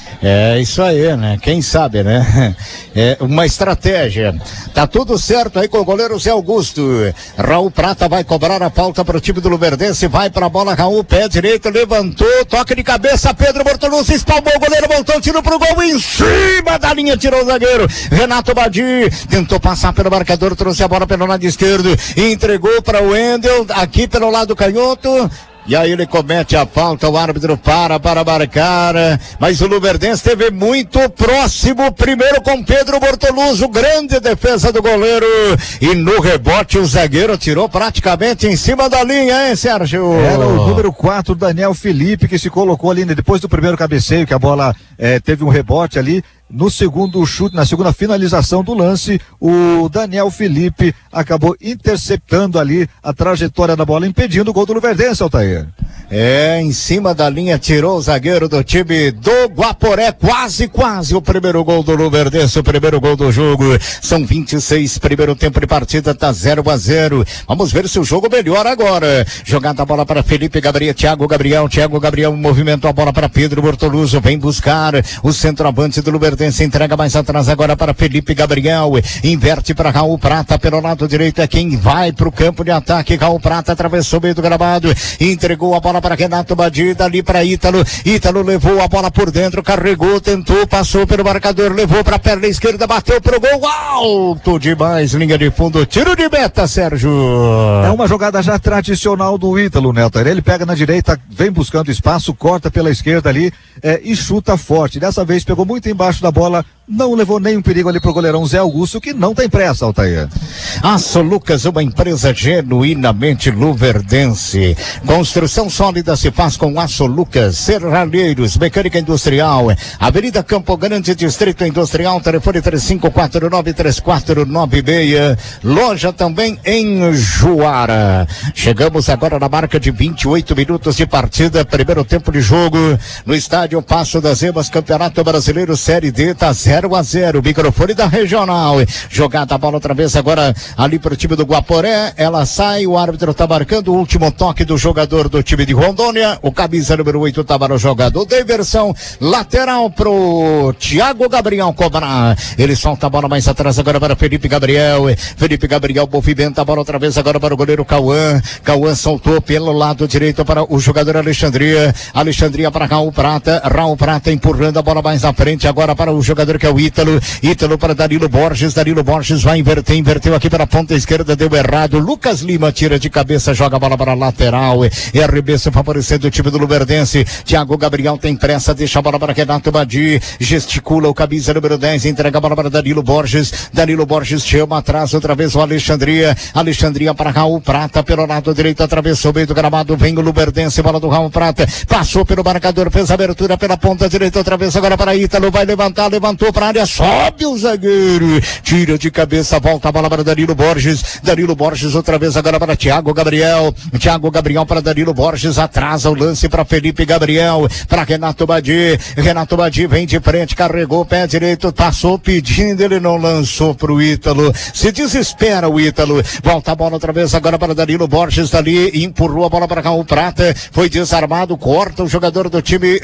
É isso aí, né? Quem sabe, né? É uma estratégia. Tá tudo certo aí com o goleiro Zé Augusto. Raul Prata vai cobrar a falta para o time do Luverdense, vai para a bola, Raul, pé direito, levantou, toque de cabeça, Pedro Bortolucci espalmou, o goleiro voltou, tiro pro gol, em cima da linha, tirou o zagueiro, Renato Badi, tentou passar pelo marcador, trouxe a bola pelo lado esquerdo, entregou para o Wendel, aqui pelo lado canhoto, e aí ele comete a falta, o árbitro para marcar, mas o Luverdense esteve muito próximo, primeiro com Pedro Bortolucci, grande defesa do goleiro, e no rebote o zagueiro tirou praticamente em cima da linha, hein, Sérgio? Era o número 4, Daniel Felipe, que se colocou ali, depois do primeiro cabeceio, que a bola teve um rebote ali. No segundo chute, na segunda finalização do lance, o Daniel Felipe acabou interceptando ali a trajetória da bola, impedindo o gol do Luverdense, Altair. Em cima da linha, tirou o zagueiro do time do Guaporé, quase o primeiro gol do Luverdense, o primeiro gol do jogo. São 26, primeiro tempo de partida, tá 0-0. Vamos ver se o jogo melhora agora. Jogada a bola para Felipe Gabriel, Thiago Gabriel, movimentou a bola para Pedro Bortolucci, vem buscar o centroavante do Luverdense, entrega mais atrás agora para Felipe Gabriel, inverte para Raul Prata pelo lado direito, é quem vai pro campo de ataque. Raul Prata atravessou o meio do gramado, entregou a bola para Renato Badi, dali para Ítalo levou a bola por dentro, carregou, tentou, passou pelo marcador, levou para a perna esquerda, bateu pro gol, alto demais, linha de fundo, tiro de meta, Sérgio. É uma jogada já tradicional do Ítalo, né, Altair? Ele pega na direita, vem buscando espaço, corta pela esquerda ali e chuta forte. Dessa vez pegou muito embaixo da bola, não levou nenhum perigo ali pro goleirão Zé Augusto, que não tem pressa, Altair. Aço Lucas, uma empresa genuinamente luverdense. Construção sólida se faz com Aço Lucas, serralheiros, mecânica industrial, Avenida Campo Grande, Distrito Industrial, telefone 3549-3496, loja também em Juara. Chegamos agora na marca de 28 minutos de partida, primeiro tempo de jogo, no estádio Passo das Emas, Campeonato Brasileiro Série D, tá 0-0, microfone da Regional, jogada a bola outra vez agora ali pro time do Guaporé, ela sai, o árbitro tá marcando o último toque do jogador do time de Rondônia, o camisa número 8 tava no jogador de inversão, lateral pro Thiago Gabriel cobrar, ele solta a bola mais atrás agora para Felipe Gabriel movimenta a bola outra vez agora para o goleiro Cauã soltou pelo lado direito para o jogador Alexandria para Raul Prata empurrando a bola mais à frente agora para o jogador que é o Ítalo para Danilo Borges vai inverteu aqui para a ponta esquerda, deu errado, Lucas Lima tira de cabeça, joga a bola para a lateral, e arremesso favorecendo o time do Luverdense. Thiago Gabriel tem pressa, deixa a bola para Renato Badi, gesticula o camisa número 10, entrega a bola para Danilo Borges chama atrás outra vez o Alexandria para Raul Prata pelo lado direito, atravessou o meio do gramado, vem o Luverdense, bola do Raul Prata, passou pelo marcador, fez a abertura pela ponta direita outra vez agora para Ítalo, vai levantou pra área, sobe o zagueiro, tira de cabeça, volta a bola para Danilo Borges outra vez agora para Thiago Gabriel para Danilo Borges, atrasa o lance para Felipe Gabriel, para Renato Badi vem de frente, carregou o pé direito, passou pedindo, ele não lançou pro Ítalo, se desespera o Ítalo, volta a bola outra vez agora para Danilo Borges, dali empurrou a bola para Raul Prata, foi desarmado, corta o jogador do time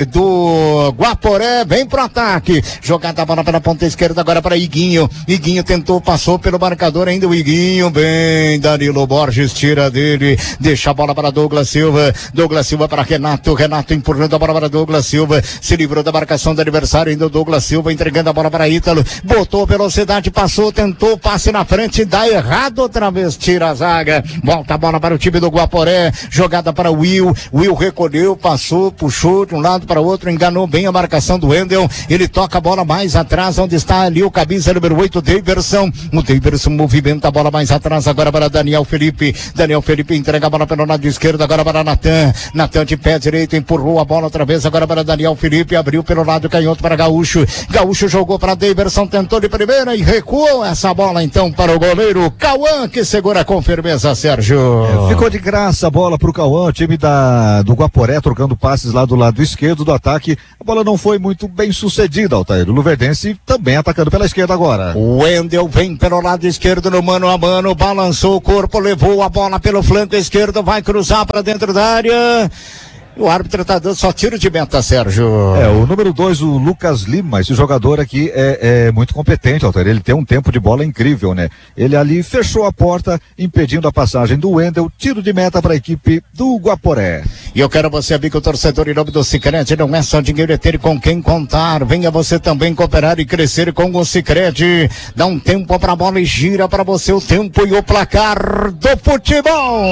do Guaporé, vem pro ataque, jogada a bola pela ponta esquerda agora para Iguinho tentou, passou pelo marcador ainda o Iguinho, bem, Danilo Borges tira dele, deixa a bola para Douglas Silva para Renato empurrando a bola para Douglas Silva, se livrou da marcação do adversário, ainda o Douglas Silva entregando a bola para Ítalo, botou velocidade, passou, tentou, passe na frente, dá errado outra vez, tira a zaga, volta a bola para o time do Guaporé, jogada para Will recolheu, passou, puxou de um lado para o outro, enganou bem a marcação do Wendel, ele toca a bola mais atrás, onde está ali o camisa número 8, o Daverson movimenta a bola mais atrás agora para Daniel Felipe entrega a bola pelo lado esquerdo agora para Natan de pé direito, empurrou a bola outra vez agora para Daniel Felipe, abriu pelo lado canhoto para Gaúcho jogou para Daverson, tentou de primeira e recuou essa bola então para o goleiro Cauã, que segura com firmeza, Sérgio. Ficou de graça a bola pro Cauã, o time do Guaporé trocando passes lá do lado esquerdo do ataque, a bola não foi muito bem sucedida, Altair. O Luverdense também atacando pela esquerda agora. O Wendel vem pelo lado esquerdo no mano a mano, balançou o corpo, levou a bola pelo flanco esquerdo, vai cruzar para dentro da área. O árbitro tá dando só tiro de meta, Sérgio. O número 2, o Lucas Lima, esse jogador aqui é muito competente, Altair. Ele tem um tempo de bola incrível, né? Ele ali fechou a porta, impedindo a passagem do Wendel, tiro de meta para a equipe do Guaporé. E eu quero você, amigo torcedor, em nome do Sicredi, não é só dinheiro, é ter com quem contar. Venha você também cooperar e crescer com o Sicredi. Dá um tempo pra bola e gira para você o tempo e o placar do futebol.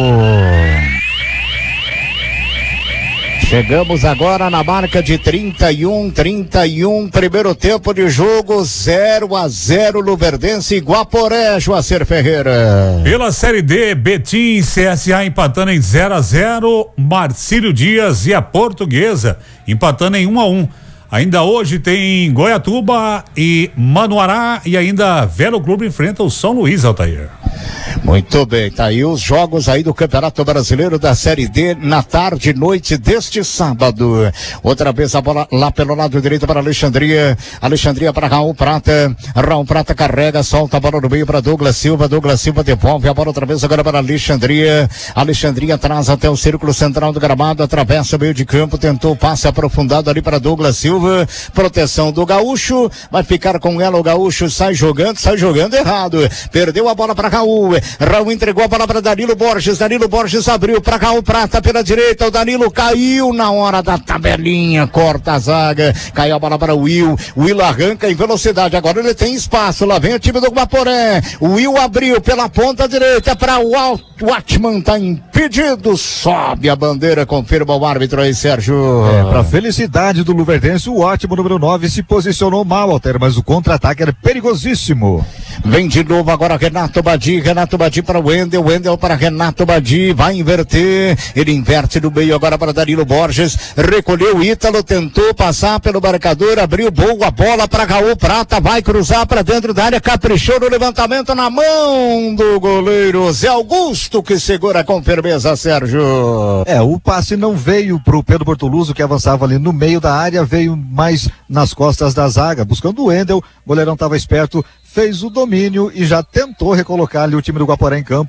Chegamos agora na marca de 31, primeiro tempo de jogo, 0-0, Luverdense e Guaporé, Joacir Ferreira. Pela Série D, Betim e CSA empatando em 0-0, Marcílio Dias e a Portuguesa empatando em 1-1. Ainda hoje tem Goiatuba e Manuará e ainda Velo Clube enfrenta o São Luís, Altair. Muito bem, tá aí os jogos aí do Campeonato Brasileiro da Série D na tarde e noite deste sábado. Outra vez a bola lá pelo lado direito para Alexandria para Raul Prata carrega, solta a bola no meio para Douglas Silva devolve a bola outra vez agora para Alexandria traz até o círculo central do gramado, atravessa o meio de campo, tentou o passe aprofundado ali para Douglas Silva, proteção do Gaúcho, vai ficar com ela, o Gaúcho sai jogando errado, perdeu a bola para Raul entregou a bola para Danilo Borges abriu para Raul Prata pela direita, o Danilo caiu na hora da tabelinha, corta a zaga, caiu a bola para o Will arranca em velocidade, agora ele tem espaço, lá vem o time do Guaporé, o Will abriu pela ponta direita para o Watchman, tá impedido, sobe a bandeira, confirma o árbitro aí, Sérgio. Para felicidade do Luverdense, o Watchman número 9 se posicionou mal, Alter, mas o contra-ataque era perigosíssimo. Vem de novo agora Renato Badi para Wendel para Renato Badi, vai inverter, ele inverte no meio agora para Danilo Borges, recolheu o Ítalo, tentou passar pelo marcador, abriu boa bola para Raul Prata, vai cruzar para dentro da área, caprichou no levantamento na mão do goleiro Zé Augusto, que segura com firmeza, Sérgio. O passe não veio pro Pedro Bortoluso, que avançava ali no meio da área, veio mais nas costas da zaga, buscando o Wendel, o goleirão estava esperto, fez o domínio e já tentou recolocar ali o time do Guaporé em campo.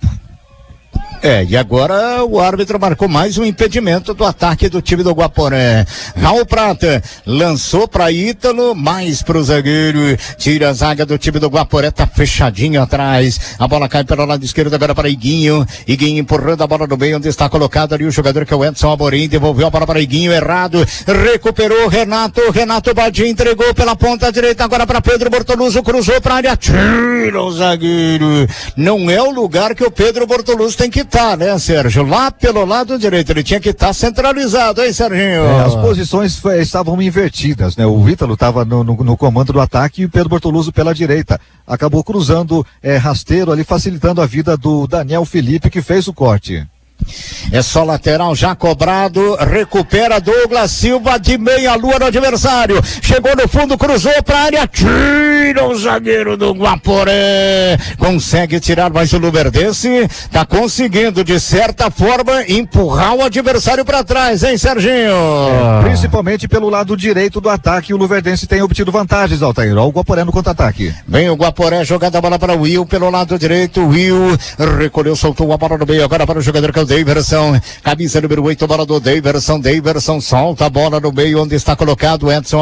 E agora o árbitro marcou mais um impedimento do ataque do time do Guaporé. Raul Prata lançou para Ítalo, mais pro zagueiro, tira a zaga do time do Guaporé, tá fechadinho atrás, a bola cai pelo lado esquerdo agora para Iguinho empurrando a bola no meio, onde está colocado ali o jogador que é o Edson Amorim, devolveu a bola para Iguinho, errado, recuperou Renato Badi, entregou pela ponta direita agora para Pedro Bortoluso, cruzou para área, tira o zagueiro, não é o lugar que o Pedro Bortoluso tem que estar, né, Sérgio? Lá pelo lado direito, ele tinha que estar centralizado, hein, Serginho? As posições estavam invertidas, né? O Ítalo estava no comando do ataque e o Pedro Bortoluso pela direita. Acabou cruzando rasteiro ali, facilitando a vida do Daniel Felipe, que fez o corte. É só lateral já cobrado, recupera Douglas Silva de meia lua no adversário, chegou no fundo, cruzou pra área, tira o zagueiro do Guaporé, consegue tirar, mas o Luverdense tá conseguindo de certa forma empurrar o adversário pra trás, hein, Serginho? Principalmente pelo lado direito do ataque, o Luverdense tem obtido vantagens, Altair. Olha o Guaporé no contra-ataque. Vem o Guaporé, jogada a bola para o Will pelo lado direito, Will recolheu, soltou a bola no meio, agora para o jogador que é o Daverson, camisa número 8, bola do Daverson solta a bola no meio, onde está colocado Edson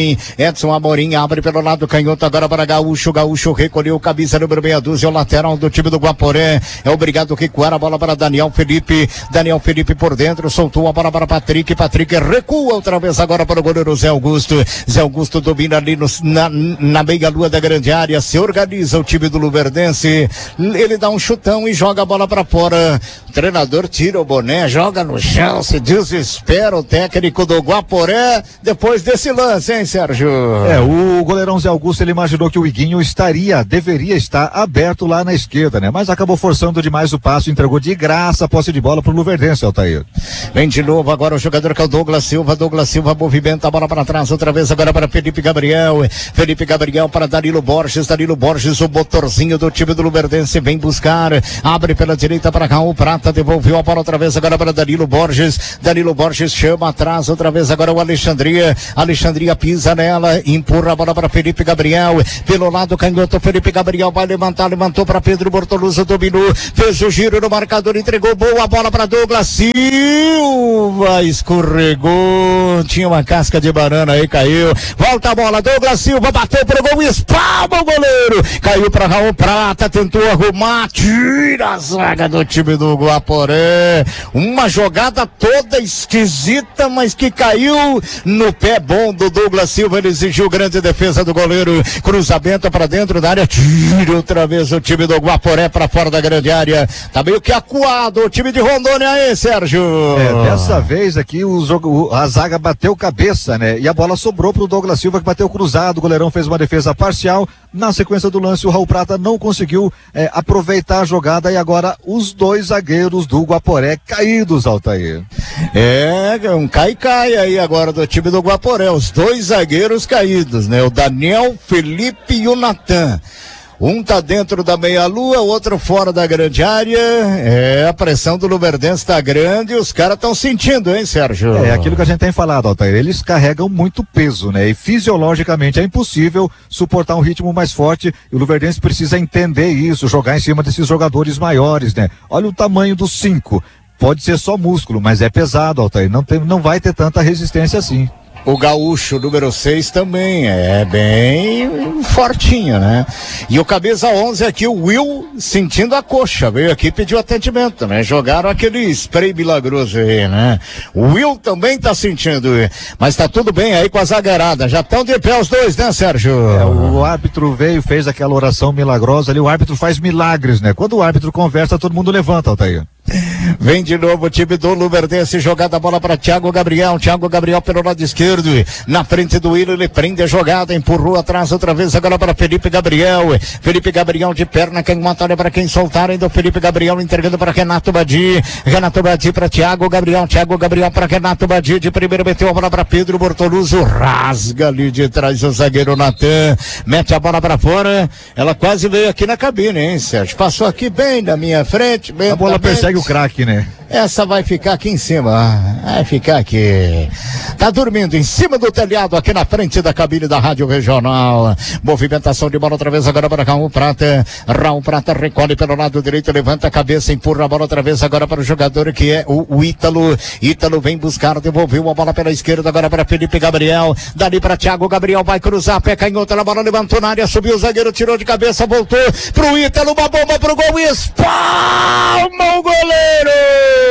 Amorim abre pelo lado canhoto, agora para Gaúcho recolheu, camisa número meia dúzia, o lateral do time do Guaporé, é obrigado a recuar a bola para Daniel Felipe por dentro, soltou a bola para Patrick recua outra vez agora para o goleiro Zé Augusto domina ali na meia lua da grande área, se organiza o time do Luverdense, ele dá um chutão e joga a bola para fora, o treinador tira o boné, joga no chão, se desespera o técnico do Guaporé depois desse lance, hein, Sérgio? O goleirão Zé Augusto, ele imaginou que o Iguinho deveria estar aberto lá na esquerda, né? Mas acabou forçando demais o passo, entregou de graça a posse de bola pro Luverdense, Altair. Vem de novo agora o jogador que é o Douglas Silva movimenta a bola para trás, outra vez agora para Felipe Gabriel para Danilo Borges, o motorzinho do time do Luverdense, vem buscar, abre pela direita para Raul Prata, devolveu a bola outra vez agora para Danilo Borges chama atrás, outra vez agora o Alexandria pisa nela, empurra a bola para Felipe Gabriel, pelo lado canhoto, Felipe Gabriel vai levantou para Pedro Bortoluso, dominou, fez o giro no marcador, entregou boa bola para Douglas Silva, escorregou, tinha uma casca de banana aí, caiu, volta a bola, Douglas Silva bateu pro gol, espalma o goleiro, caiu para Raul Prata, tentou arrumar, tira a zaga do time do Guaporé, uma jogada toda esquisita, mas que caiu no pé bom do Douglas Silva, ele exigiu grande defesa do goleiro, cruzamento para dentro da área, tira outra vez o time do Guaporé para fora da grande área, tá meio que acuado o time de Rondônia aí, Sérgio. Dessa vez aqui a zaga bateu cabeça, né? E a bola sobrou pro Douglas Silva, que bateu cruzado, o goleirão fez uma defesa parcial, na sequência do lance o Raul Prata não conseguiu aproveitar a jogada e agora os dois zagueiros do Guaporé caídos, Altair. Um cai aí agora do time do Guaporé, os dois zagueiros caídos, né? O Daniel Felipe e o Natan. Um tá dentro da meia-lua, o outro fora da grande área. A pressão do Luverdense tá grande e os caras estão sentindo, hein, Sérgio? É aquilo que a gente tem falado, Altair. Eles carregam muito peso, né? E fisiologicamente é impossível suportar um ritmo mais forte. E o Luverdense precisa entender isso, jogar em cima desses jogadores maiores, né? Olha o tamanho dos 5. Pode ser só músculo, mas é pesado, Altair. Não vai ter tanta resistência assim. O Gaúcho, número 6, também é bem fortinho, né? E o camisa 11 aqui, o Will, sentindo a coxa, veio aqui e pediu atendimento, né? Jogaram aquele spray milagroso aí, né? O Will também tá sentindo, mas tá tudo bem aí com a zagueirada, já estão de pé os dois, né, Sérgio? O árbitro veio, fez aquela oração milagrosa ali, o árbitro faz milagres, né? Quando o árbitro conversa, todo mundo levanta, Altair. Vem de novo o time do Luverdense, jogada a bola para Thiago Gabriel pelo lado esquerdo, na frente do Willian, ele prende a jogada, empurrou atrás outra vez, agora para Felipe Gabriel de perna canhota, olha para quem soltar, ainda o Felipe Gabriel entregando para Renato Badi para Thiago Gabriel para Renato Badi, de primeiro meteu a bola para Pedro Bortoluso, rasga ali de trás o zagueiro Natan, mete a bola para fora, ela quase veio aqui na cabine, hein, Sérgio? Passou aqui bem na minha frente, bem a bola persegue o craque, né? Essa vai ficar aqui em cima, vai ficar aqui. Tá dormindo em cima do telhado aqui na frente da cabine da Rádio Regional. Movimentação de bola outra vez agora para Raul Prata. Raul Prata recolhe pelo lado direito, levanta a cabeça, empurra a bola outra vez agora para o jogador que é o Ítalo. Ítalo vem buscar, devolveu a bola pela esquerda agora para Felipe Gabriel. Dali para Thiago Gabriel, vai cruzar, pé canhota, a bola levantou na área, subiu o zagueiro, tirou de cabeça, voltou pro Ítalo, uma bomba pro gol e espalma o goleiro!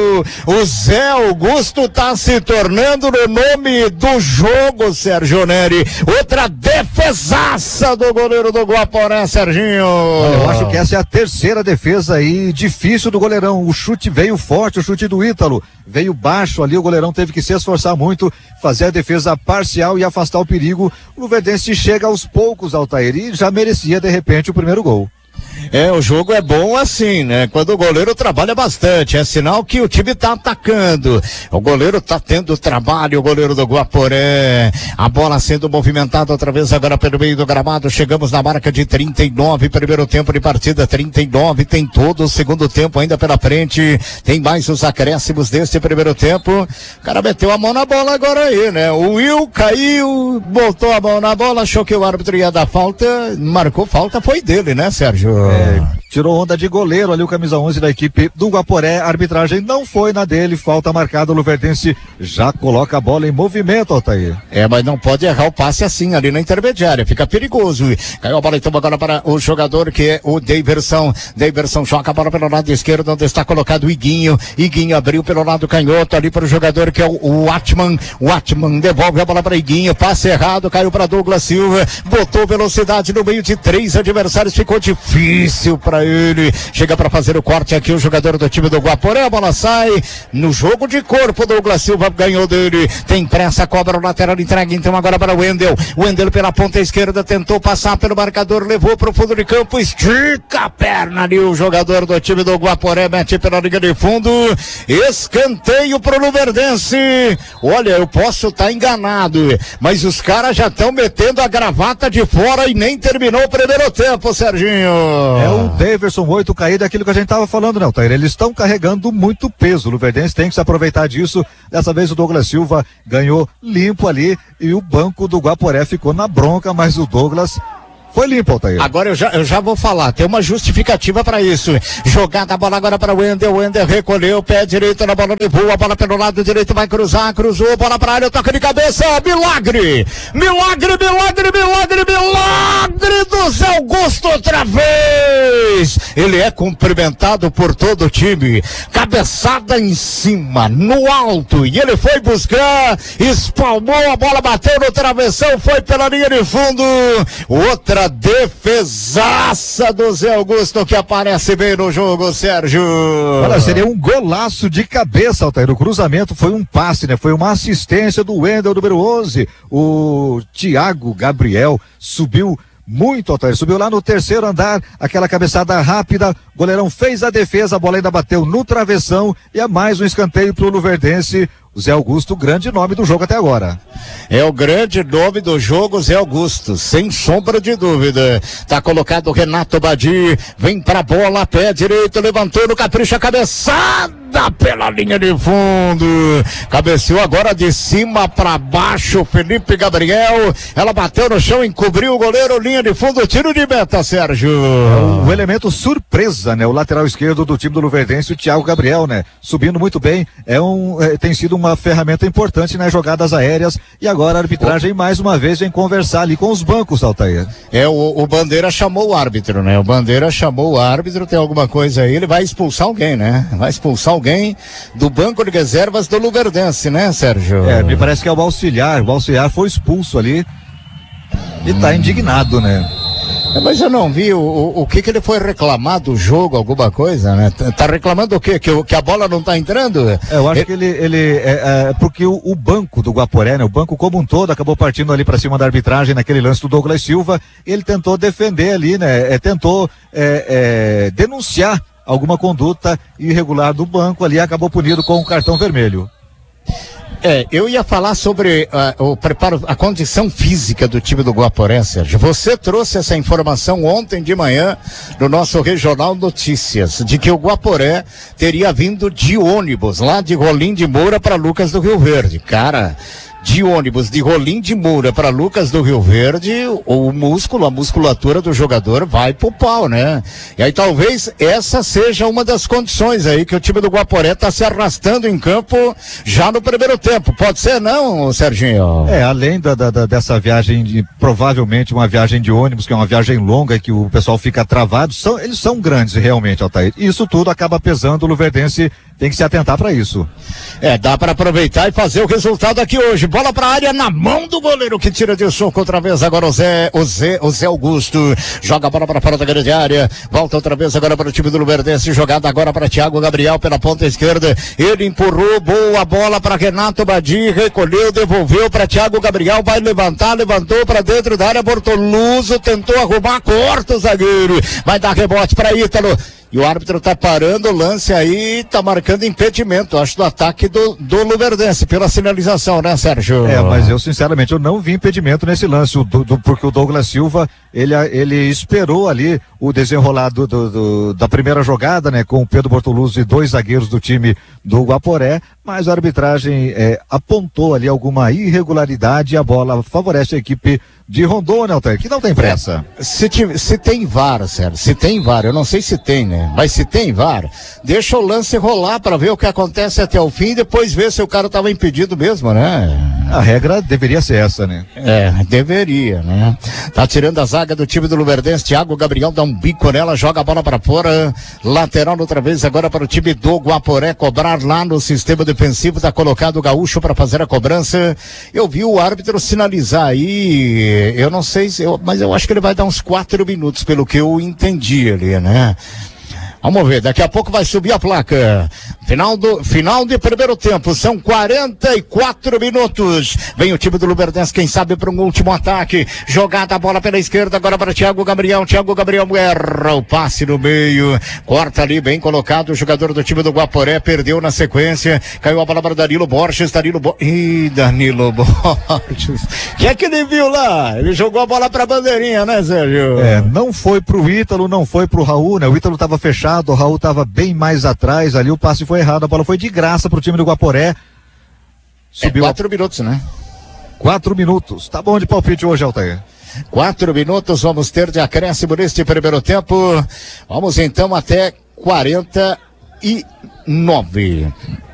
O Zé Augusto tá se tornando no nome do jogo, Sérgio Neri. Outra defesaça do goleiro do Guaporé, Serginho. Olha, eu acho que essa é a terceira defesa aí difícil do goleirão. O chute veio forte, o chute do Ítalo veio baixo ali, o goleirão teve que se esforçar muito, fazer a defesa parcial e afastar o perigo. O Luverdense chega aos poucos, Altair, e já merecia de repente o primeiro gol. O jogo é bom assim, né? Quando o goleiro trabalha bastante, é sinal que o time tá atacando. O goleiro tá tendo trabalho, o goleiro do Guaporé. A bola sendo movimentada outra vez agora pelo meio do gramado. Chegamos na marca de 39, primeiro tempo de partida, 39. Tem todo o segundo tempo ainda pela frente. Tem mais os acréscimos deste primeiro tempo. O cara meteu a mão na bola agora aí, né? O Will caiu, botou a mão na bola, achou que o árbitro ia dar falta, marcou falta, foi dele, né, Sérgio? Tirou onda de goleiro ali o camisa 11 da equipe do Guaporé, a arbitragem não foi na dele, falta marcada, o Luverdense já coloca a bola em movimento, Altair. Mas não pode errar o passe assim ali na intermediária, fica perigoso. Caiu a bola então agora para o jogador que é o Daverson joga a bola pelo lado esquerdo, onde está colocado o Iguinho abriu pelo lado canhoto ali para o jogador que é o Watman devolve a bola para Iguinho, passe errado, caiu para Douglas Silva, botou velocidade no meio de 3 adversários, ficou difícil para ele, chega para fazer o corte aqui o jogador do time do Guaporé, a bola sai no jogo de corpo, Douglas Silva ganhou dele, tem pressa, cobra o lateral, entrega então agora para o Wendel pela ponta esquerda, tentou passar pelo marcador, levou para o fundo de campo, estica a perna ali o jogador do time do Guaporé, mete pela linha de fundo, escanteio pro Luverdense. Olha, eu posso estar enganado, mas os caras já estão metendo a gravata de fora e nem terminou o primeiro tempo, Serginho. É o Daverson 8 caído, aquilo que a gente tava falando, né, Altair? Eles estão carregando muito peso, o Luverdense tem que se aproveitar disso. Dessa vez o Douglas Silva ganhou limpo ali e o banco do Guaporé ficou na bronca, mas o Douglas foi limpo, Altair. Agora eu já vou falar, tem uma justificativa para isso. Jogada a bola agora para o Wendel recolheu, pé direito na bola, levou a bola pelo lado direito, vai cruzar, cruzou, bola para a área, toca de cabeça, milagre do Zé Augusto outra vez. Ele é cumprimentado por todo o time, cabeçada em cima, no alto, e ele foi buscar, espalmou a bola, bateu no travessão, foi pela linha de fundo, outra defesaça do Zé Augusto que aparece bem no jogo, Sérgio. Olha, seria um golaço de cabeça, Altair. O cruzamento foi um passe, né? Foi uma assistência do Wendel, número 11. O Thiago Gabriel subiu muito, Altair, subiu lá no terceiro andar, aquela cabeçada rápida, o goleirão fez a defesa, a bola ainda bateu no travessão e é mais um escanteio pro Luverdense. O Zé Augusto, grande nome do jogo até agora. É o grande nome do jogo, Zé Augusto, sem sombra de dúvida. Tá colocado o Renato Badi, vem pra bola, pé direito, levantou no capricho, a cabeçada pela linha de fundo. Cabeceou agora de cima pra baixo, Felipe Gabriel, ela bateu no chão, encobriu o goleiro, linha de fundo, tiro de meta, Sérgio. É um elemento surpresa, né? O lateral esquerdo do time do Luverdense, o Thiago Gabriel, né? Subindo muito bem, tem sido uma ferramenta importante nas jogadas aéreas e agora a arbitragem mais uma vez vem conversar ali com os bancos, Altair. O Bandeira chamou o árbitro, né? O Bandeira chamou o árbitro, tem alguma coisa aí, ele vai expulsar alguém, né? Vai expulsar alguém do banco de reservas do Luverdense, né, Sérgio? Me parece que é o auxiliar foi expulso ali e tá indignado, né? Mas eu não vi o que ele foi reclamar do jogo, alguma coisa, né? Tá reclamando o quê? Que a bola não tá entrando? Eu acho que ele porque o banco do Guaporé, né? O banco como um todo acabou partindo ali pra cima da arbitragem naquele lance do Douglas Silva, ele tentou defender ali, né? Tentou denunciar alguma conduta irregular do banco ali, acabou punido com um cartão vermelho. Eu ia falar sobre o preparo, a condição física do time do Guaporé, Sérgio. Você trouxe essa informação ontem de manhã no nosso Regional Notícias, de que o Guaporé teria vindo de ônibus, lá de Rolim de Moura para Lucas do Rio Verde. Cara, de ônibus de Rolim de Moura para Lucas do Rio Verde, a musculatura do jogador vai pro pau, né? E aí talvez essa seja uma das condições aí que o time do Guaporé tá se arrastando em campo já no primeiro tempo. Pode ser não, Serginho? Além dessa viagem, provavelmente uma viagem de ônibus, que é uma viagem longa e que o pessoal fica travado, eles são grandes realmente, Altair. Isso tudo acaba pesando, o Luverdense tem que se atentar para isso. Dá para aproveitar e fazer o resultado aqui hoje. bola pra área na mão do goleiro que tira de soco outra vez. Agora o Zé Augusto joga a bola para fora da grande área. Volta outra vez agora para o time do Luverdense. Jogada agora para Thiago Gabriel pela ponta esquerda. Ele empurrou, boa bola para Renato Badi, recolheu, devolveu para Thiago Gabriel. Vai levantar, levantou para dentro da área. Bortoluso tentou arrumar, corta o zagueiro. Vai dar rebote para Ítalo. E o árbitro tá parando o lance aí, tá marcando impedimento, acho, do ataque do Luverdense, pela sinalização, né, Sérgio? Mas eu, sinceramente, eu não vi impedimento nesse lance, porque o Douglas Silva, ele esperou ali o desenrolar da primeira jogada, né, com o Pedro Bortoluso e 2 zagueiros do time do Guaporé, mas a arbitragem apontou ali alguma irregularidade e a bola favorece a equipe de Rondônia, Altair, que não tem pressa. Se tem VAR, Sérgio, se tem VAR, eu não sei se tem, né? Mas se tem VAR, deixa o lance rolar para ver o que acontece até o fim e depois ver se o cara estava impedido mesmo, né? A regra deveria ser essa, né? Deveria, né? Tá tirando a zaga do time do Luverdense, Thiago Gabriel dá um bico nela, joga a bola para fora, lateral outra vez agora para o time do Guaporé cobrar lá no sistema defensivo, tá colocado o Gaúcho para fazer a cobrança. Eu vi o árbitro sinalizar aí, eu não sei mas eu acho que ele vai dar uns 4 minutos, pelo que eu entendi ali, né? Vamos ver, daqui a pouco vai subir a placa. Final de primeiro tempo, são 44 minutos. Vem o time do Luverdense, quem sabe para um último ataque. Jogada a bola pela esquerda, agora para Thiago Gabriel. Thiago Gabriel erra o passe no meio. Corta ali, bem colocado. O jogador do time do Guaporé perdeu na sequência. Caiu a bola para Danilo Borges. Danilo Borges. O que é que ele viu lá? Ele jogou a bola para a bandeirinha, né, Sérgio? Não foi pro Ítalo, não foi pro Raul, né? O Ítalo estava fechado, o Raul estava bem mais atrás ali, o passe foi errado, a bola foi de graça pro time do Guaporé. Subiu 4 minutos, né? 4 minutos. Tá bom de palpite hoje, Altair. 4 minutos vamos ter de acréscimo neste primeiro tempo. Vamos então até 49.